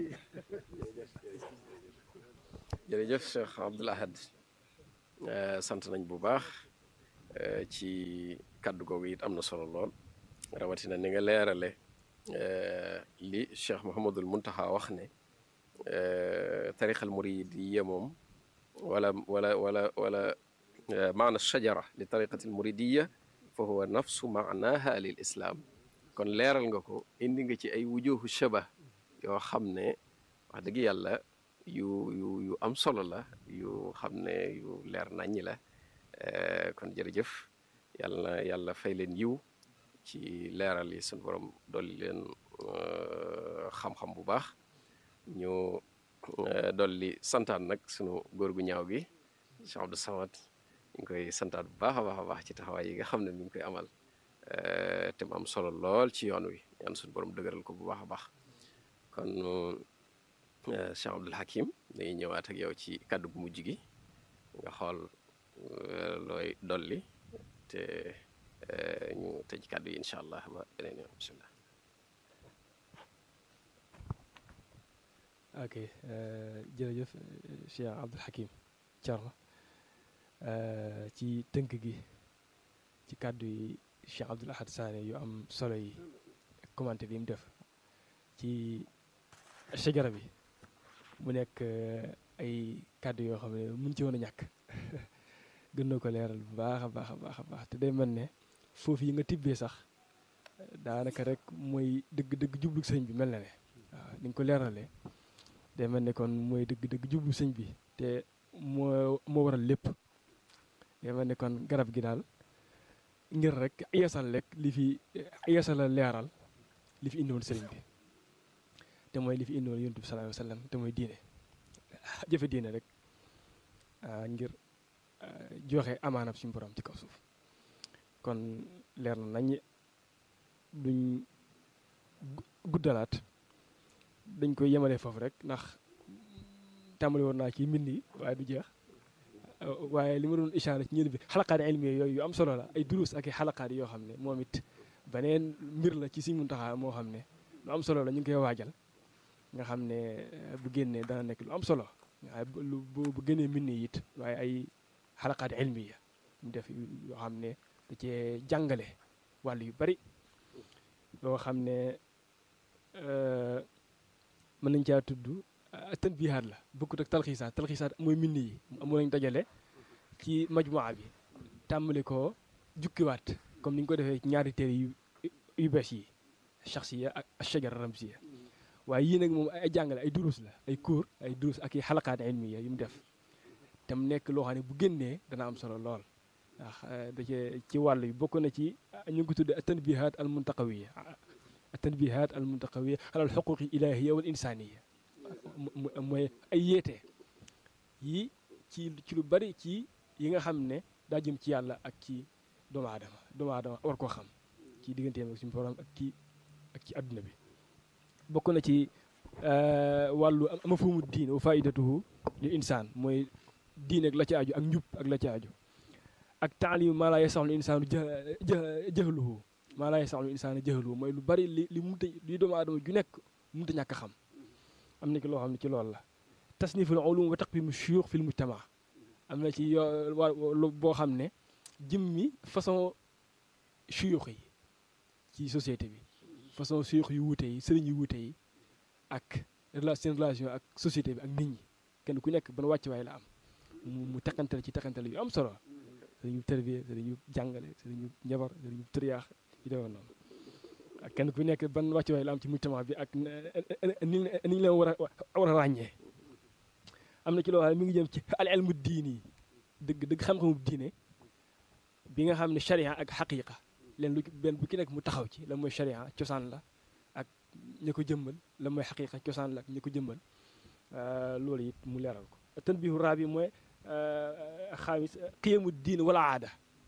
jërëjëf Cheikh Abdoul Ahad sant nañ bu baax ci kàddu googu it am na solo lool rawatina ni nga leerale li Cheikh Mouhamadul Muntaxa wax ne tariqal muridiyya moom wala maana shajara li tariqatil muridiyya fa huwa nafsu maanaha lil islam kon leeral nga ko indi nga ci ay wujuhu shabah yoo xam ne wax dëgg yàlla yu am solo la yu xam ne yu leer naññi la kon jërëjëf yàlla fay leen yiw ci leeral yi suñu borom dolli leen xam-xam bu baax ñu dolli santaan nag sunu góor gu ñaaw gi Cheikh Abdou Samad ñu ngi koy santaat bu baax a baax ci taxawaay yi nga xam ne mi ngi koy amal te mu am solo lool ci yoon wi ñaan suñu borom dëgëral ko bu baax a baax kon Cheikh Abdoul Hakim dañuy ñëwaat ak yow ci kàddu gu mujj gi nga xool looy dolli te ñu tëj kàddu yi incha allah ba beneen yoon bisimilah. ok jërëjëf Cheikh Abdoul Hakim Thierno ci tënk gi ci kàddu yi Cheikh Abdoul Ahad Sané yu am solo yi commenté bi mu def ci shajara bi mu nekk ay kàddu yoo xam ne mun ci woon a ñàkk gën na ko leeral bu baax a baax te day mel ne foofu yi nga tibbee sax daanaka rek mooy dëgg-dëgg jublu sëñ bi mel na ne waaw ni nga ko leeralee day mel ne kon mooy dëgg-dëgg jublu sëñ bi te moo waral lépp day mel ne kon garab gi daal ngir rek yeesal rek li fi yeesal leeral li fi indiwoon sëriñ bi te mooy li fi indiwoon yonent bi sallallahu alayhi wa sallam te mooy diine jëfe diine rek ngir joxe amaanab suñu borom ci kaw suuf kon leer na nañ duñ guddalaat dañ koy yemale foofu rek ndax tàmbali woon naa ci mbind yi waaye du jeex waaye li ma doon ishaara ci ñëw bi xalaqaat ilmi yooyu yu am solo la ay durus ak i xalaqaat yoo xam ne moom it beneen mbir la ci Sëriñ Muntaxa moo xam ne lu am solo la ñu ngi koy waajal nga xam ne bu génnee dana nekk lu am solo waaye bu génnee mbind yi it waaye ay xalaqaat ilmi ya mu def yoo xam ne da cee jàngale wàll yu bari loo xam ne mën nañ caa tudd tanbihaat la bokkut ak talxiisaat mooy mbind yi moo lañ dajale ci majmuwa bi tàmbali ko jukkiwaat comme ni ñu ko defee ci ñaari téere yu bees yi shaxsiya ak shajara ramsiya waaye yii nag moom ay jàngale ay durus la ay cours ay durus ak i xalaqaat ilmiya yu mu def te mu nekk loo xam ne bu génnee dana am solo lool ndax da cee ci wàll yi bokk na ci ñu ngi ko tudd tanbihaat al muntaqawiya tanbihaat al muntaqawiya alal xuquqi ilahiya wal insaniya mooy ay yeete yi ci lu bari ci yi nga xam ne daa jëm ci yàlla ak ci doomu aadama war koo xam ci digganteem ak suñu borom ak ci adduna bi bokk na ci wàllu mafhumu diin wa faidatuhu lil insaan mooy diin ak la ci aju ak njub ak la ci aju ak taalim maa laa yasaxul insaanu jahluhu maa laa yasaxul insaanu jahluhu mooy lu bari li doomu aadama ju nekk mënut a ñàkk a xam am na ci loo xam ne ci loolu la tasniful ulum wa taqwimu shuyuux fil mujtama am na ci boo xam ne jëmmi façon shuyuux yi ci société bi façon shuyuux yu wuute yi sëriñ yu wuute yi ak seen relation ak société bi ak nit ñi kenn ku nekk ban wàccuwaay la am mu teqantal ci teqantal yu am solo sëriñu tërbiye sëriñu jàngale sëriñu njabar sëriñu tëriyaax yi demoon noonu ak kenn ku nekk ban wàccuwaay la am ci mujtama bi ak ni ñu leen war a ràññee am na ci loo xam ne mi ngi jëm ci al ilmu diini dëgg xam-xamu diine bi nga xam ne sharia ak xaqiqa leen benn bu ki nekk mu taxaw ci la mooy sharia cosaan la ak ña ko jëmmal la mooy xaqiqa cosaan la ak ña ko jëmmal loolu it mu leeral ko tanbihu raabi mooy xaamis qiyamu diin wala aada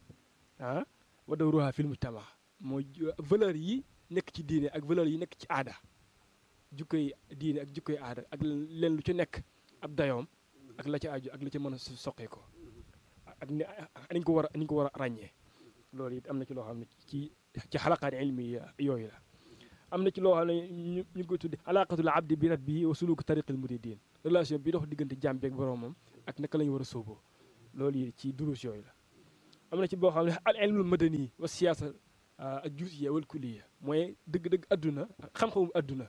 wa dawruha fil mujtama mooy valeur yi nekk ci diine ak valeur yi nekk ci aada jukkoy diine ak jukkoy aada ak leen lu ci nekk ab dayoom ak la ca aju ak la ca mën a soqee ko ak ni ko war a ràññee loolu it am na ci loo xam ne ci xalaqaat ilmi yooyu la am na ci loo xam ne ñu ngi koy tudde alaqatul abdi bi rabbi wa suluku tariqil muridin relation bi dox diggante jaam beeg boromam ak naka la ñu war a sóoboo loolu yi ci durus yooyu la am na ci boo xam ne al ilmul madani wa siyaasa ak juusiya wal kulliya mooy dëgg-dëgg adduna xam-xamu adduna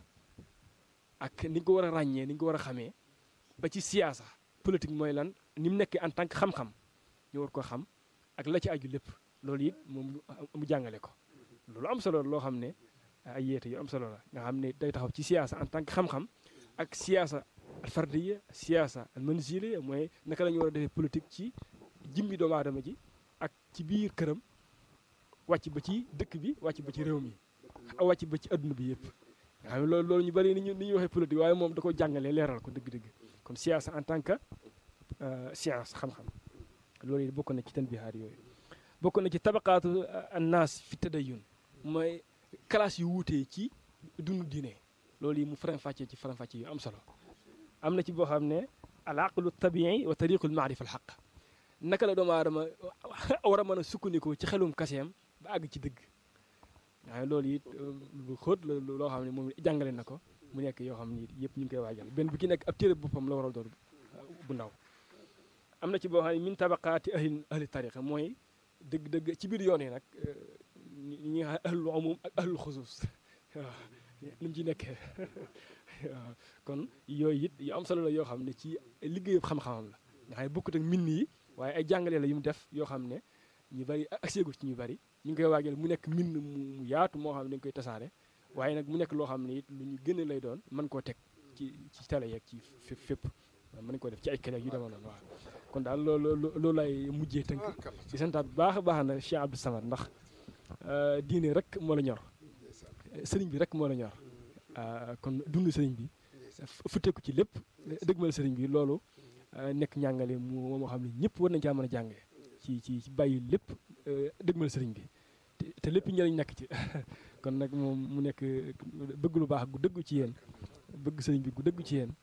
ak ni nga ko war a ràññee ni nga ko war a xamee ba ci siyaasa politique mooy lan ni mu nekkee en tant que xam-xam ñu war ko xam ak la ci aju lépp loolu it moom mu jàngale ko loolu am solo loo xam ne ay yeete yu am solo la nga xam ne day taxaw ci siyaasa en tant que xam-xam ak siyaasa al fardiya siyaasa al manziliya mooy naka la ñu war a defee politique ci jimmi doomu aadama ji ak ci biir këram wàcc ba ci dëkk bi wàcc ba ci réew mi wàcc ba ci adduna bi yëpp nga xam ne loolu ñu bari ni ñuy waxee politique waaye moom da ko jàngalee leeral ko dëgg-dëgg kon siyaasa en tant que science xam-xam loolu it bokk na ci tanbihaat yooyu bokk na ci tabaqaatu annaas fi tadayun mooy classe yu wuutee ci dundu diine loolu yi mu faram-fàccee ci faram-fàccee yu am solo am na ci boo xam ne al aqlu tabii wa tariqul maarifa al xaq naka la doomu aadama war a mën a sukkandikoo ci xelum kaseem ba àgg ci dëgg waaye loolu it lu xóot la loo xam ne moom jàngale na ko mu nekk yoo xam ne yëpp ñu ngi koy waajal benn bu ki nekk ab téere boppam la waral doon bu ndaw am na ci boo xam ne min tabaqaati ahli tariqa mooy dëgg-dëgg ci biir yoon yi nag ñi nga xam ahlul umum ak ahlul xusuus waaw lu mu ci nekkee waaw kon yooyu it yu am solo la yoo xam ne ci liggéeyu xam-xamam la nga xam ne bokkut ak mbind yi waaye ay jàngale la yu mu def yoo xam ne ñu bari ak seegul ci ñu bari ñu ngi koy waajal mu nekk mbind mu yaatu moo xam ne dañu koy tasaare waaye nag mu nekk loo xam ne it lu ñu gën a lay doon mën koo teg ci télé yeeg ci fépp mën koo def ci ay kele yu demoon noonu waaw kon daal loolu lay mujjee tënk ci santaat bu baax a baax na Cheikh Abdou Samad ndax diine rek moo la ñor sëriñ bi rek moo la ñor kon dund sëriñ bi futteeku ci lépp dëgmal sëriñ bi loolu nekk njàngale moo xam ne ñëpp war nañ caa mën a jàngee ci bàyyi lépp dëgmal sëriñ bi te lépp njëriñ nekk ci kon nag moom mu nekk bëgg lu baax gu dëggu ci yéen bëgg sëriñ bi gu dëggu ci yéen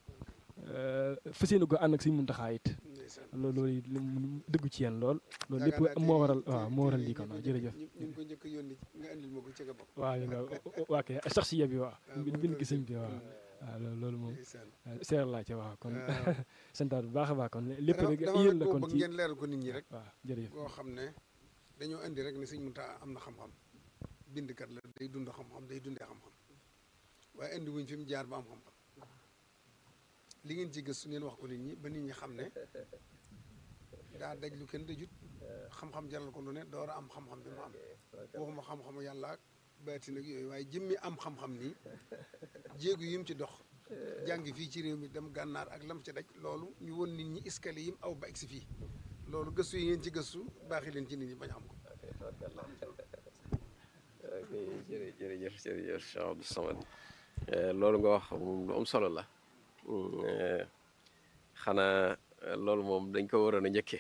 fas yéene ko ànd ak Sëriñ Muntaxaa it loolu dëggu ci yéen lool loolu lépp moo waral lii kon waaw jërëjëf ñu ko njëkk yónni nga andil ma ko ci nga bokk waaw li nga waa kay sax si bi waaw bind gi sëñ bi waaw loolu moom seer laa ci waaw kon santaat bu baax a baax kon lépp rek yéen la kon ci ngeen leeral ko nit ñi rek waaw jërëjëf boo xam ne dañoo indi rek ne Sëriñ Muntaxaa am na xam-xam bindkat la day dund xam-xam day dundee xam-xam waaye indi wuñ fi mu jaar ba am xam-xam li ngeen ci gëstu ngeen wax ko nit ñi ba nit ñi xam ne daa daj lu kenn dajut xam-xam jaral ko lu ne door a am xam-xam bi mu am waxuma xam-xamu yàlla ak baati nag yooyu waaye jëmmi am xam-xam nii jéegu yi mu ci dox jàngi fii ci réew mi dem gànnaar ak lam ci daj loolu ñu won nit ñi escalier yi mu aw ba egsi fii loolu gëstu yi ngeen ci gëstu baaxi leen ci nit ñi bañ xam ko jërëjëf Cheikh Abdou Samad loolu nga wax moom lu am solo la xanaa loolu moom dañ ko waroon a njëkkee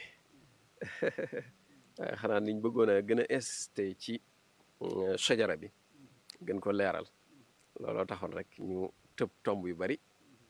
waaye xanaa niñ bëggoon a gën a insisté ci sajara bi gën ko leeral looloo taxoon rek ñu tëb tomb yu bari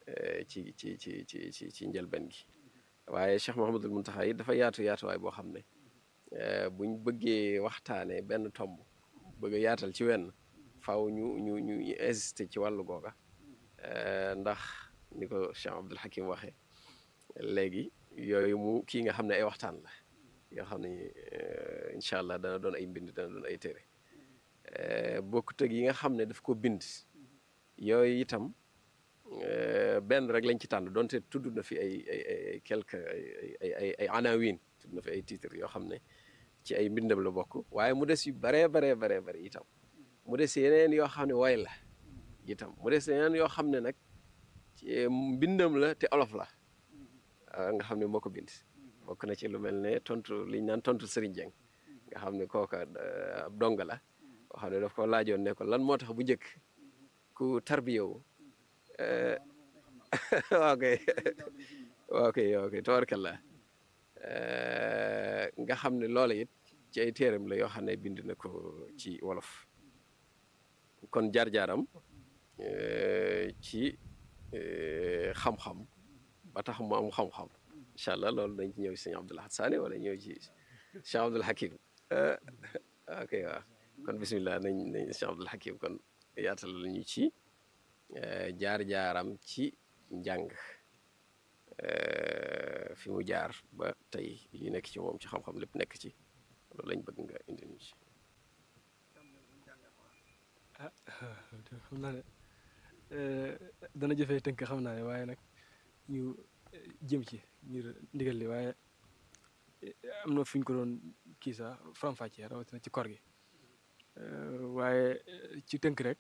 ci njëlbeen gi waaye Cheikh Mouhamadul Mountakha yi dafa yaatuwaay boo xam ne buñ bëggee waxtaanee benn tomb bëgg a yaatal ci wenn faaw ñu insisté ci wàllu googa ndax ni ko Cheikh Abdoul Hakim waxee léegi yooyu mu kii nga xam ne ay waxtaan la yoo xam ne incha allah dana doon ay mbind dana doon ay téere bokkut ak yi nga xam ne daf ko bind yooyu itam benn rek lañ ci tànn donte tudd na fi ay quelque ay anawin tudd na fi ay titres yoo xam ne ci ay mbindam la bokk waaye mu des yu baree bare itam mu des yeneen yoo xam ne way la itam mu des yeneen yoo xam ne nag ci mbindam la te olof la nga xam ne moo ko bind bokk na ci lu mel ne tontu liñ naan tontu Serigne Dieng nga xam ne kooka ab donga la boo xam ne daf ko laajoon ne ko lan moo tax bu njëkk ku tarbiyewu ok tabarkallah nga xam ne loola it ci ay téeram la yoo xam ne bind na ko ci wolof kon jaar-jaaram ci xam-xam ba tax mu am xam-xam incha allah loolu dañ ci ñëw ci sëñ Abdul Ahad Sané wala ñëw ci Cheikh Abdul Hakim ok waaw kon bisimilah nañ Cheikh Abdul Hakim kon yaatal la ñu ci jaar-jaaram ci njàng fi mu jaar ba tey li nekk ci moom ci xam-xam lépp nekk ci loolu lañ bëgg nga indi ñu ci. xam naa ne dana jëfee tënk xam naa ne waaye nag ñu jëm ci ngir ndigal li waaye am na fu ñu ko doon kii sax faram-fàccee rawatina ci koor gi waaye ci tënk rek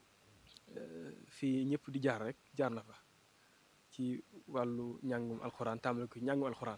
fii ñëpp di jaar rek jaar na fa ci wàllu njàngum alxuraan tàmbale ko njàngum alxuraan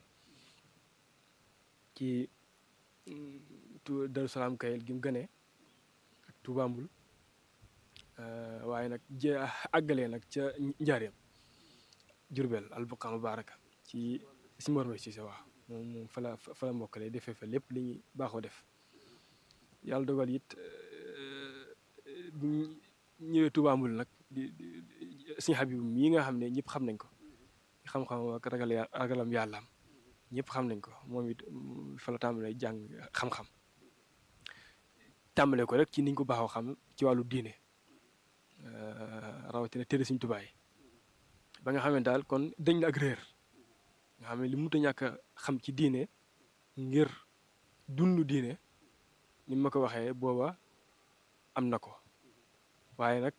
ci Daru Salaam Kayel gi mu gënee ak Tuubaa Mbul waaye nag àggalee nag ca njaareem Jurbel albuqa mubaraka ci si Mor Mbay Siise waaw moom fa la mbokkale defee fa lépp li ñuy baaxoo def yàlla dogal it bu ñëwee Tuubaa Mbul nag di Sëñ Habibu mii nga xam ne ñëpp xam nañ ko xam-xam ak ragalam yàllaam ñëpp xam nañ ko moom it fa la tàmbalee jàng xam-xam tàmbalee ko rek ci niñ ko baaxoo xam ci wàllu diine rawatina téere Sëñ Tuubaa yi ba nga xam ne daal kon dañ la ak réer nga xam ne li mënut a ñàkk a xam ci diine ngir dund diine ni ma ko waxee booba am na ko waaye nag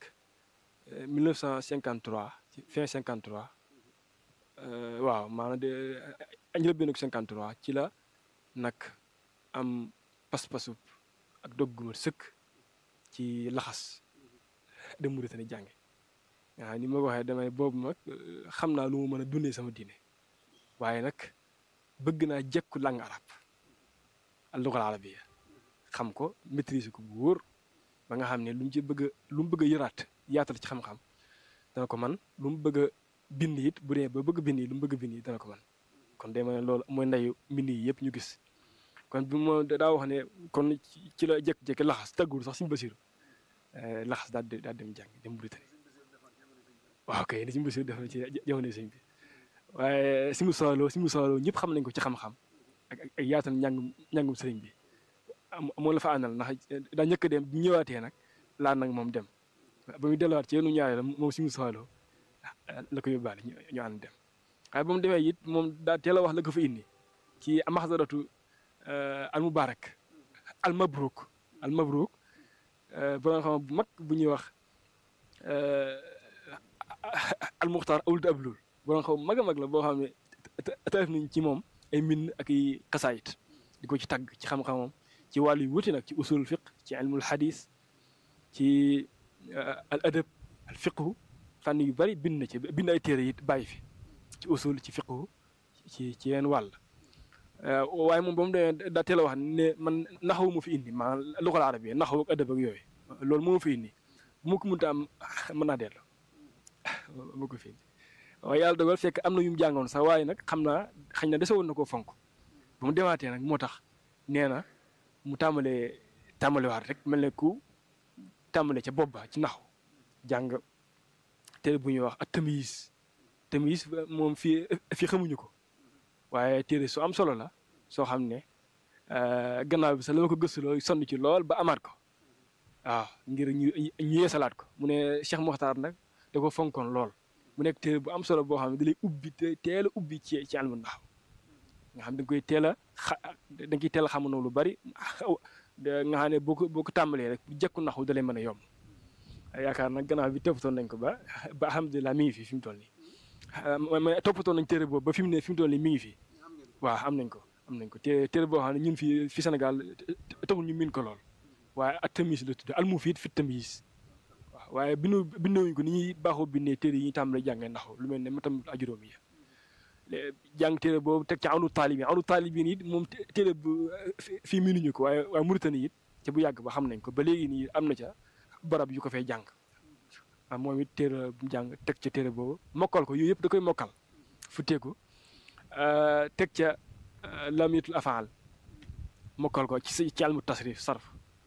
1953 ci fin 53 waaw maanaam de njëlbéenu 53 ci la nag am pas-pasu ak dogguma sëkk ci laxas dem Mauritanie jànge waaw ni ma ko waxee damay boobu nag xam naa lu mu mën a dundee sama diine waaye nag bëgg naa jekku langue arabe al-lugha al-arabiyya xam ko maîtriser ko bu wóor ba nga xam ne lu mu ci bëgg lu mu bëgg a yëraat yaatal ci xam-xam dana ko man lu mu bëgg a bind it bu dee ba bëgg bind yi lu mu bëgg a bind yi dana ko man kon day ma ne loolu mooy ndeyu mbind yi yëpp ñu gis kon bi moo daa wax ne kon ci la jekk-jekki laxas tàggul sax Sëñ Basiru laxas daal dem jàng dem Mauritanie waaw kay ni Sëñ Basiru def na ci jamono sëñ bi waaye Sëñ Musaa Lo ñëpp xam nañ ko ci xam-xam ak yaatal njàngum sëriñ bi moo la fa àndal ndax daa njëkk a dem bu ñëwaatee nag laa nag moom dem ba muy delluwaat ci yéenu ñaareel moom Sëñ Musaa Lo la ko yóbbaale ñu ànd dem waaye ba mu demee it moom daa teel a wax la ko fa indi ci maxdaratu al mubarak al mabruk borom xam bu mag bu ñuy wax al muxtaar awlud ablul borom xam mag a mag la boo xam ne tarif nañ ci moom ay mbind ak i xasaayit di ko ci tagg ci xam-xamam ci wàllu yu wuti nag ci usul fiq ci ilmul xadis ci al adab al fiqhu fànn yu bari bind na ci bind ay téere it bàyyi fi ci usul ci fiqhu ci yenn wàll waaye moom ba mu demee daa teel a wax ne man naxawu ma fi indi maanaam luxal arabi naxawu ak adab ak yooyu loolu moo ma fi indi bu ma ko mënta am mën naa dellu moo ko fi indi waaye yàlla dogal fekk am na yu mu jàngoon sax waaye nag xam naa xañ na dese woon na koo fonk ba mu demaatee nag moo tax nee na mu tàmbalewaat rek mel ne ku tàmbale ca bopp ba ci naxu jàng téere bu ñuy wax ak tamyiz moom fii xamuñu ko waaye téere su am solo la soo xam ne gannaaw bi sax la ma ko gëstuloo sonn ci lool ba amaat ko waaw ngir ñu yeesalaat ko mu ne Cheikh Mokhtar nag da ko fonkoon lool mu nekk téere bu am solo boo xam ne da lay ubbi teel a ubbi ci ilmu naxw nga xam da nga koy teel a da nga koy teel a xamanoo lu bari nga xam ne boo ko tàmbalee rek bu jekku naxu da lay mën a yomb yaakaar nag gannaaw bi toppatoon nañ ko ba alhamdulilah mi ngi fi mu toll nii ma toppatoon nañ téere boobu ba fi mu toll nii mi ngi fi waaw am nañ ko téere boo xam ne ñun fi Sénégal taxul ñu min ko lool waaye ak tamyiz la tudd al-mufiid fi tamyiz waaw waaye bindewuñ ko ni ñuy baaxoo bindee téere yi ñuy tàmbalee jàngee naxu lu mel ne matam ajuróom yi jàng téere boobu teg ci anu taalibin it moom téere bu fii miinuñu ko waaye Mauritanie it ca bu yàgg ba xam nañ ko ba léegi nii am na ca barab yu ko fay jàng moom it téere bu jàng teg ca téere boobu mokkal ko yooyu yëpp da koy mokkal futteeku teg ca lamiyatul afaal mokkal ko ci almu tasrif sarf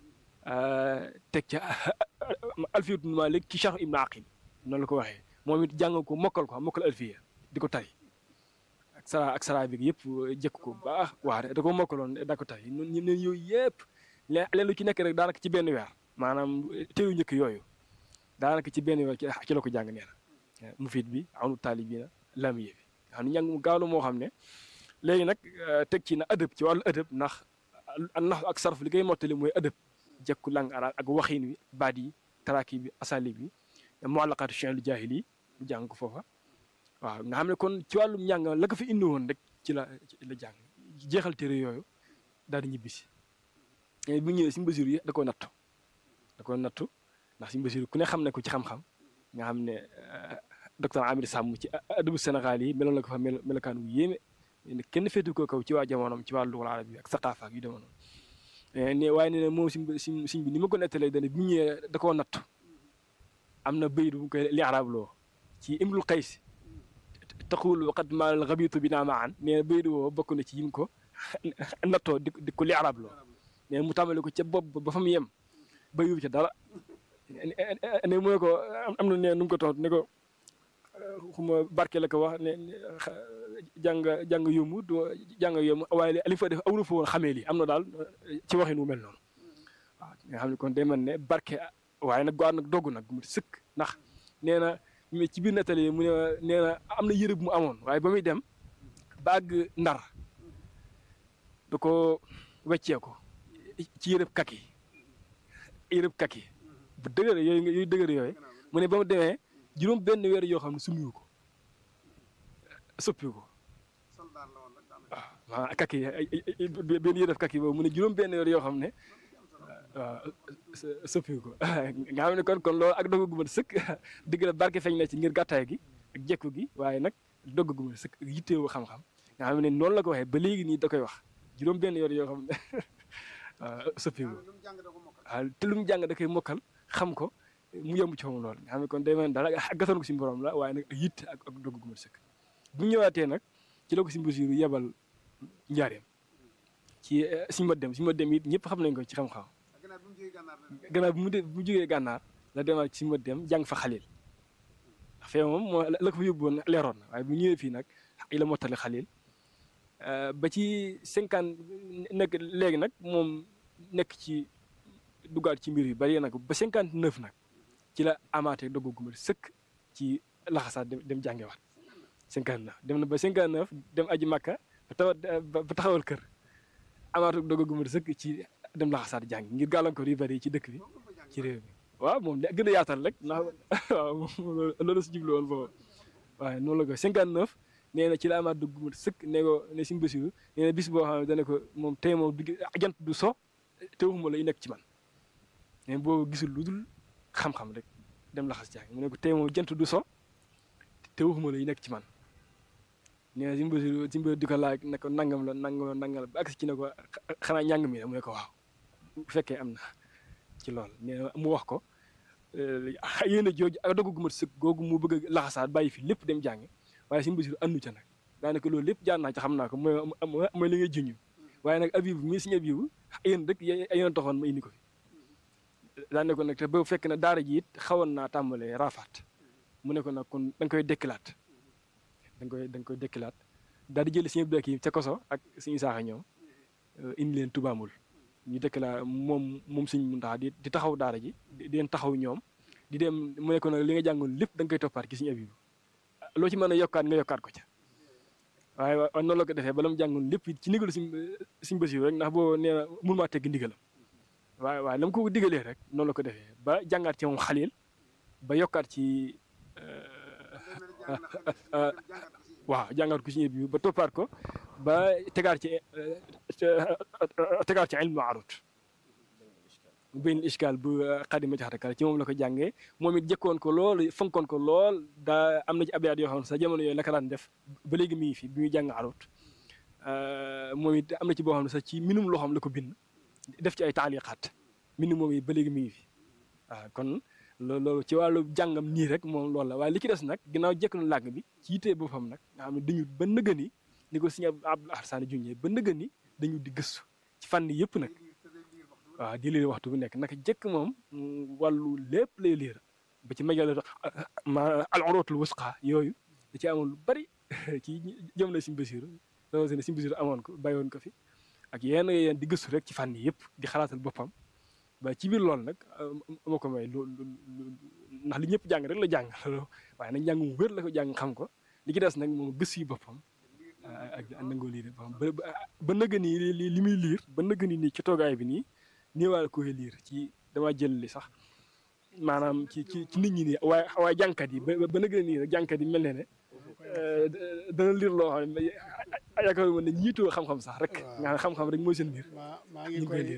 teg ca alfiyatu Maalik ci Cheikh Ibn Aqil noonu la ko waxee moom it jàng ko mokkal alfiya di ko tari sara bi yëpp jëkk ko baax waa da ko mokkaloon da ko tay ñun ñu ne yooyu yëpp leen lu ci nekk rek daanaka ci benn weer maanaam teewu njëkk yooyu daanaka ci benn weer ci la ko jàng nee na mufid bi awnu taalibina lamiye bi xam ne njàng mu gaaw la moo xam ne léegi nag teg ci na adëb ci wàllu adëb ndax ak sarf li koy mottali mooy adëb jekku lang arab ak waxiin wi baat yi taraki bi asali bi muallaqaatu shi'ril jaahili mu jàng ko foofa waaw nga xam ne kon ci wàllum njàng la ko fi indi woon rek ci la jàng jeexal téere yooyu daal di ñibbisi bu ñëwee Sëñ Basiru yi da koo nattu ndax Sëñ Basiru ku ne xam ne ko ci xam-xam nga xam ne docteur Amir Sàmm ci adabu Sénégal yi meloon na ko fa melokaan wu yéeme kenn féetu ko kaw ci waa jamonoom ci wàllu lugal arab bi ak saqaafa ak yu demoon ne waaye nee na moom siñ bi ni ma ko nettalee dane bu ñëwee da koo nattu am na bayit bu koy li arab loo ci imrul qays taqul waqad maal gabitu bi naa maan nee na bayit woo bokk na ci yim ko nattoo di ko li arab loo nee mu tàmbale ko ca bopp ba fa mu yem ba yóbbu ca dara ne mu ne ko am na ne nu mu ko tontu ne ko xuma barke la ko wax ne jàng yomb waaye li fa def awru fa woon xamee lii am na daal ci waxin wu mel noonu waaw nga xam ne kon day mel ne barke waaye nag gaa nag dogg nag mu sëkk ndax nee na ci biir nettali mu ne nee na am na yërëb mu amoon waaye ba muy dem ba àgg Ndar da ko weccee ko ci yërëb kaki bu dëgër yooyu dëgër yooyu mu ne ba mu demee juróom benn weer yoo xam ne summiwu ko soppiwu ko waaw kaki benn yërëb kaki boobu mu ne juróom benn weer yoo xam ne waaw soppiwu ko nga xam ne kon loolu ak dogg gu mën sëkk digg la barke feeñ na ci ngir gàttaay gi ak jekku gi waaye nag dogg gu mën sëkk yitteewu xam-xam nga xam ne noonu la ko waxee ba léegi nii da koy wax juróom benn weer yoo xam ne waaw soppiwu ko waaw te lu mu jàng da koy mokkal xam ko mu yomb ci moom loolu nga xam ne kon day mel dara gatoon ko si borom la waaye nag yitt ak dogg gu mën sëkk bu ñu ñëwaatee nag ci la ko Sëñ Basiru yebal njaareem ci Sëñ Mat Dem it ñëpp xam nañ ko ci xam-xam gannaaw bu mu jógee gànnaar la demaat ci Sëñ Mat Dem jàng fa xalil ndax fee moom moo la ko fa yóbbu woon leeroon na waaye bu ñëwee fii nag la mottali xalil ba ci 50 nekk léegi nag moom nekk ci duggaat ci mbir yu bari nag ba 59 nag ci la amaatee dogg gu ma sëkk ci laxasaat dem jàngewaat 59 dem na ba 59 dem aji Makka ba taxawal kër amaatee dogg gu ma sëkk ci dem laxasaat jàng ngir gàllankoor yu bari ci dëkk bi ci réew mi waaw moom gën a yaatal rek ndax waaw loolu si jublu woon boobu waaye noonu la ko 59 nee na ci la amaat dogg gu ma sëkk ne ko ne Sëñ Basiru nee na bis boo xam ne dana ko moom tey moom jant du so te waxuma lay nekk ci man mais boobu gisul lu dul xam-xam rek dem laxas jàng mu ne ko tey moom jant du so te waxuma lay nekk ci man nee na Sëñ Basiru di ko laaj ne ko nangam la ba agsi ci ne ko xanaa njàng mi la mu ne ko waaw bu fekkee am na ci lool nee na mu wax ko yéen a jooju ak dogg gu mat sëkk googu mu bëgg a laxasaat bàyyi fi lépp dem jàng waaye Sëñ Basiru andu ca nag daanaka loolu lépp jaar naa ci xam naa ko mooy li ngay juñu waaye nag Abibu mii Sëñ Abibu yéen rek yéen taxoon ma indi ko fi daane ko nag te ba fekk na daara ji it xawoon naa tàmbalee raafaat mu ne ko nag kon da nga koy dekkilaat da nga koy dekkilaat daal di jëli Sëñ Abdou Hakim ca Koso ak Sëñ Isaaxa ñoom indi leen Tubaamul ñu dekkilaat moom Sëñ Muntaxa di taxaw daara ji di leen taxaw ñoom di dem mu ne ko nag li nga jàngoon lépp da nga koy toppaat ki Sëñ Abibu loo ci mën a yokkaat nga yokkaat ko ca waaye noonu la ko defee bala mu jàngoon lépp ci ndigalu Sëñ Basiru rek ndax boo nee na mun maa tegg ndigalam waaye la mu ko digalee rek noonu la ko defee ba jàngaat ci moom xalil ba yokkaat ci waaw jàngaat ko Sëñ Abibu ba toppaat ko ba tegaat ci ilmu arut benn iskaal bu Xaadima Jaxate Kala ci moom la ko jàngee moom it jëkkoon ko lool fonkoon ko lool daa am na ci abiyaat yoo xam ne sa jamono yooyu la ko daan def ba léegi mi ngi fi bi muy jàng arut moom it am na ci boo xam ne sax ci minum loo xam la ko bind def ci ay taaliqaat mbind moom it ba léegi mi ngi fi waaw kon loolu ci wàllu jàngam nii rek moom loolu la waaye li ci des nag ginnaaw jekk na làgg bi ci yitee boppam nag nga xam ne dañu ba nëgëni ni ko Sëñ Abdul Ahad Saane junjee ba nëgëni dañu di gëstu ci fànn yëpp nag waaw di liir waxtu bu nekk naka jekk moom wàllu lépp lay liir ba ci majal al urwatul wusqa yooyu da ci amoon lu bari kii jëm na Sëñ Basiru rawatina Sëñ Basiru amoon ko bàyyoon ko fi ak yenn di gëstu rek ci fànn yëpp di xalaatal boppam ba ci biir loolu nag moo ko may ndax li ñëpp jàng rek la jàng waaye nag njàng mu wér la ko jàng xam ko li ci des nag moom gëstu yi boppam ak nangoo liir boppam ba nëgë nii li muy liir ba nëgë nii ci toogaay bi nii néewaale koy liir ci dama jël li sax maanaam ci nit ñi nii waaye jànkat yi ba nëgë nii rek jànkat yi mel ne dana liir loo xam ne yaakaar ne ñiitoo xam-xam sax rek nga xam-xam rek mooy seen liir maa ngi koy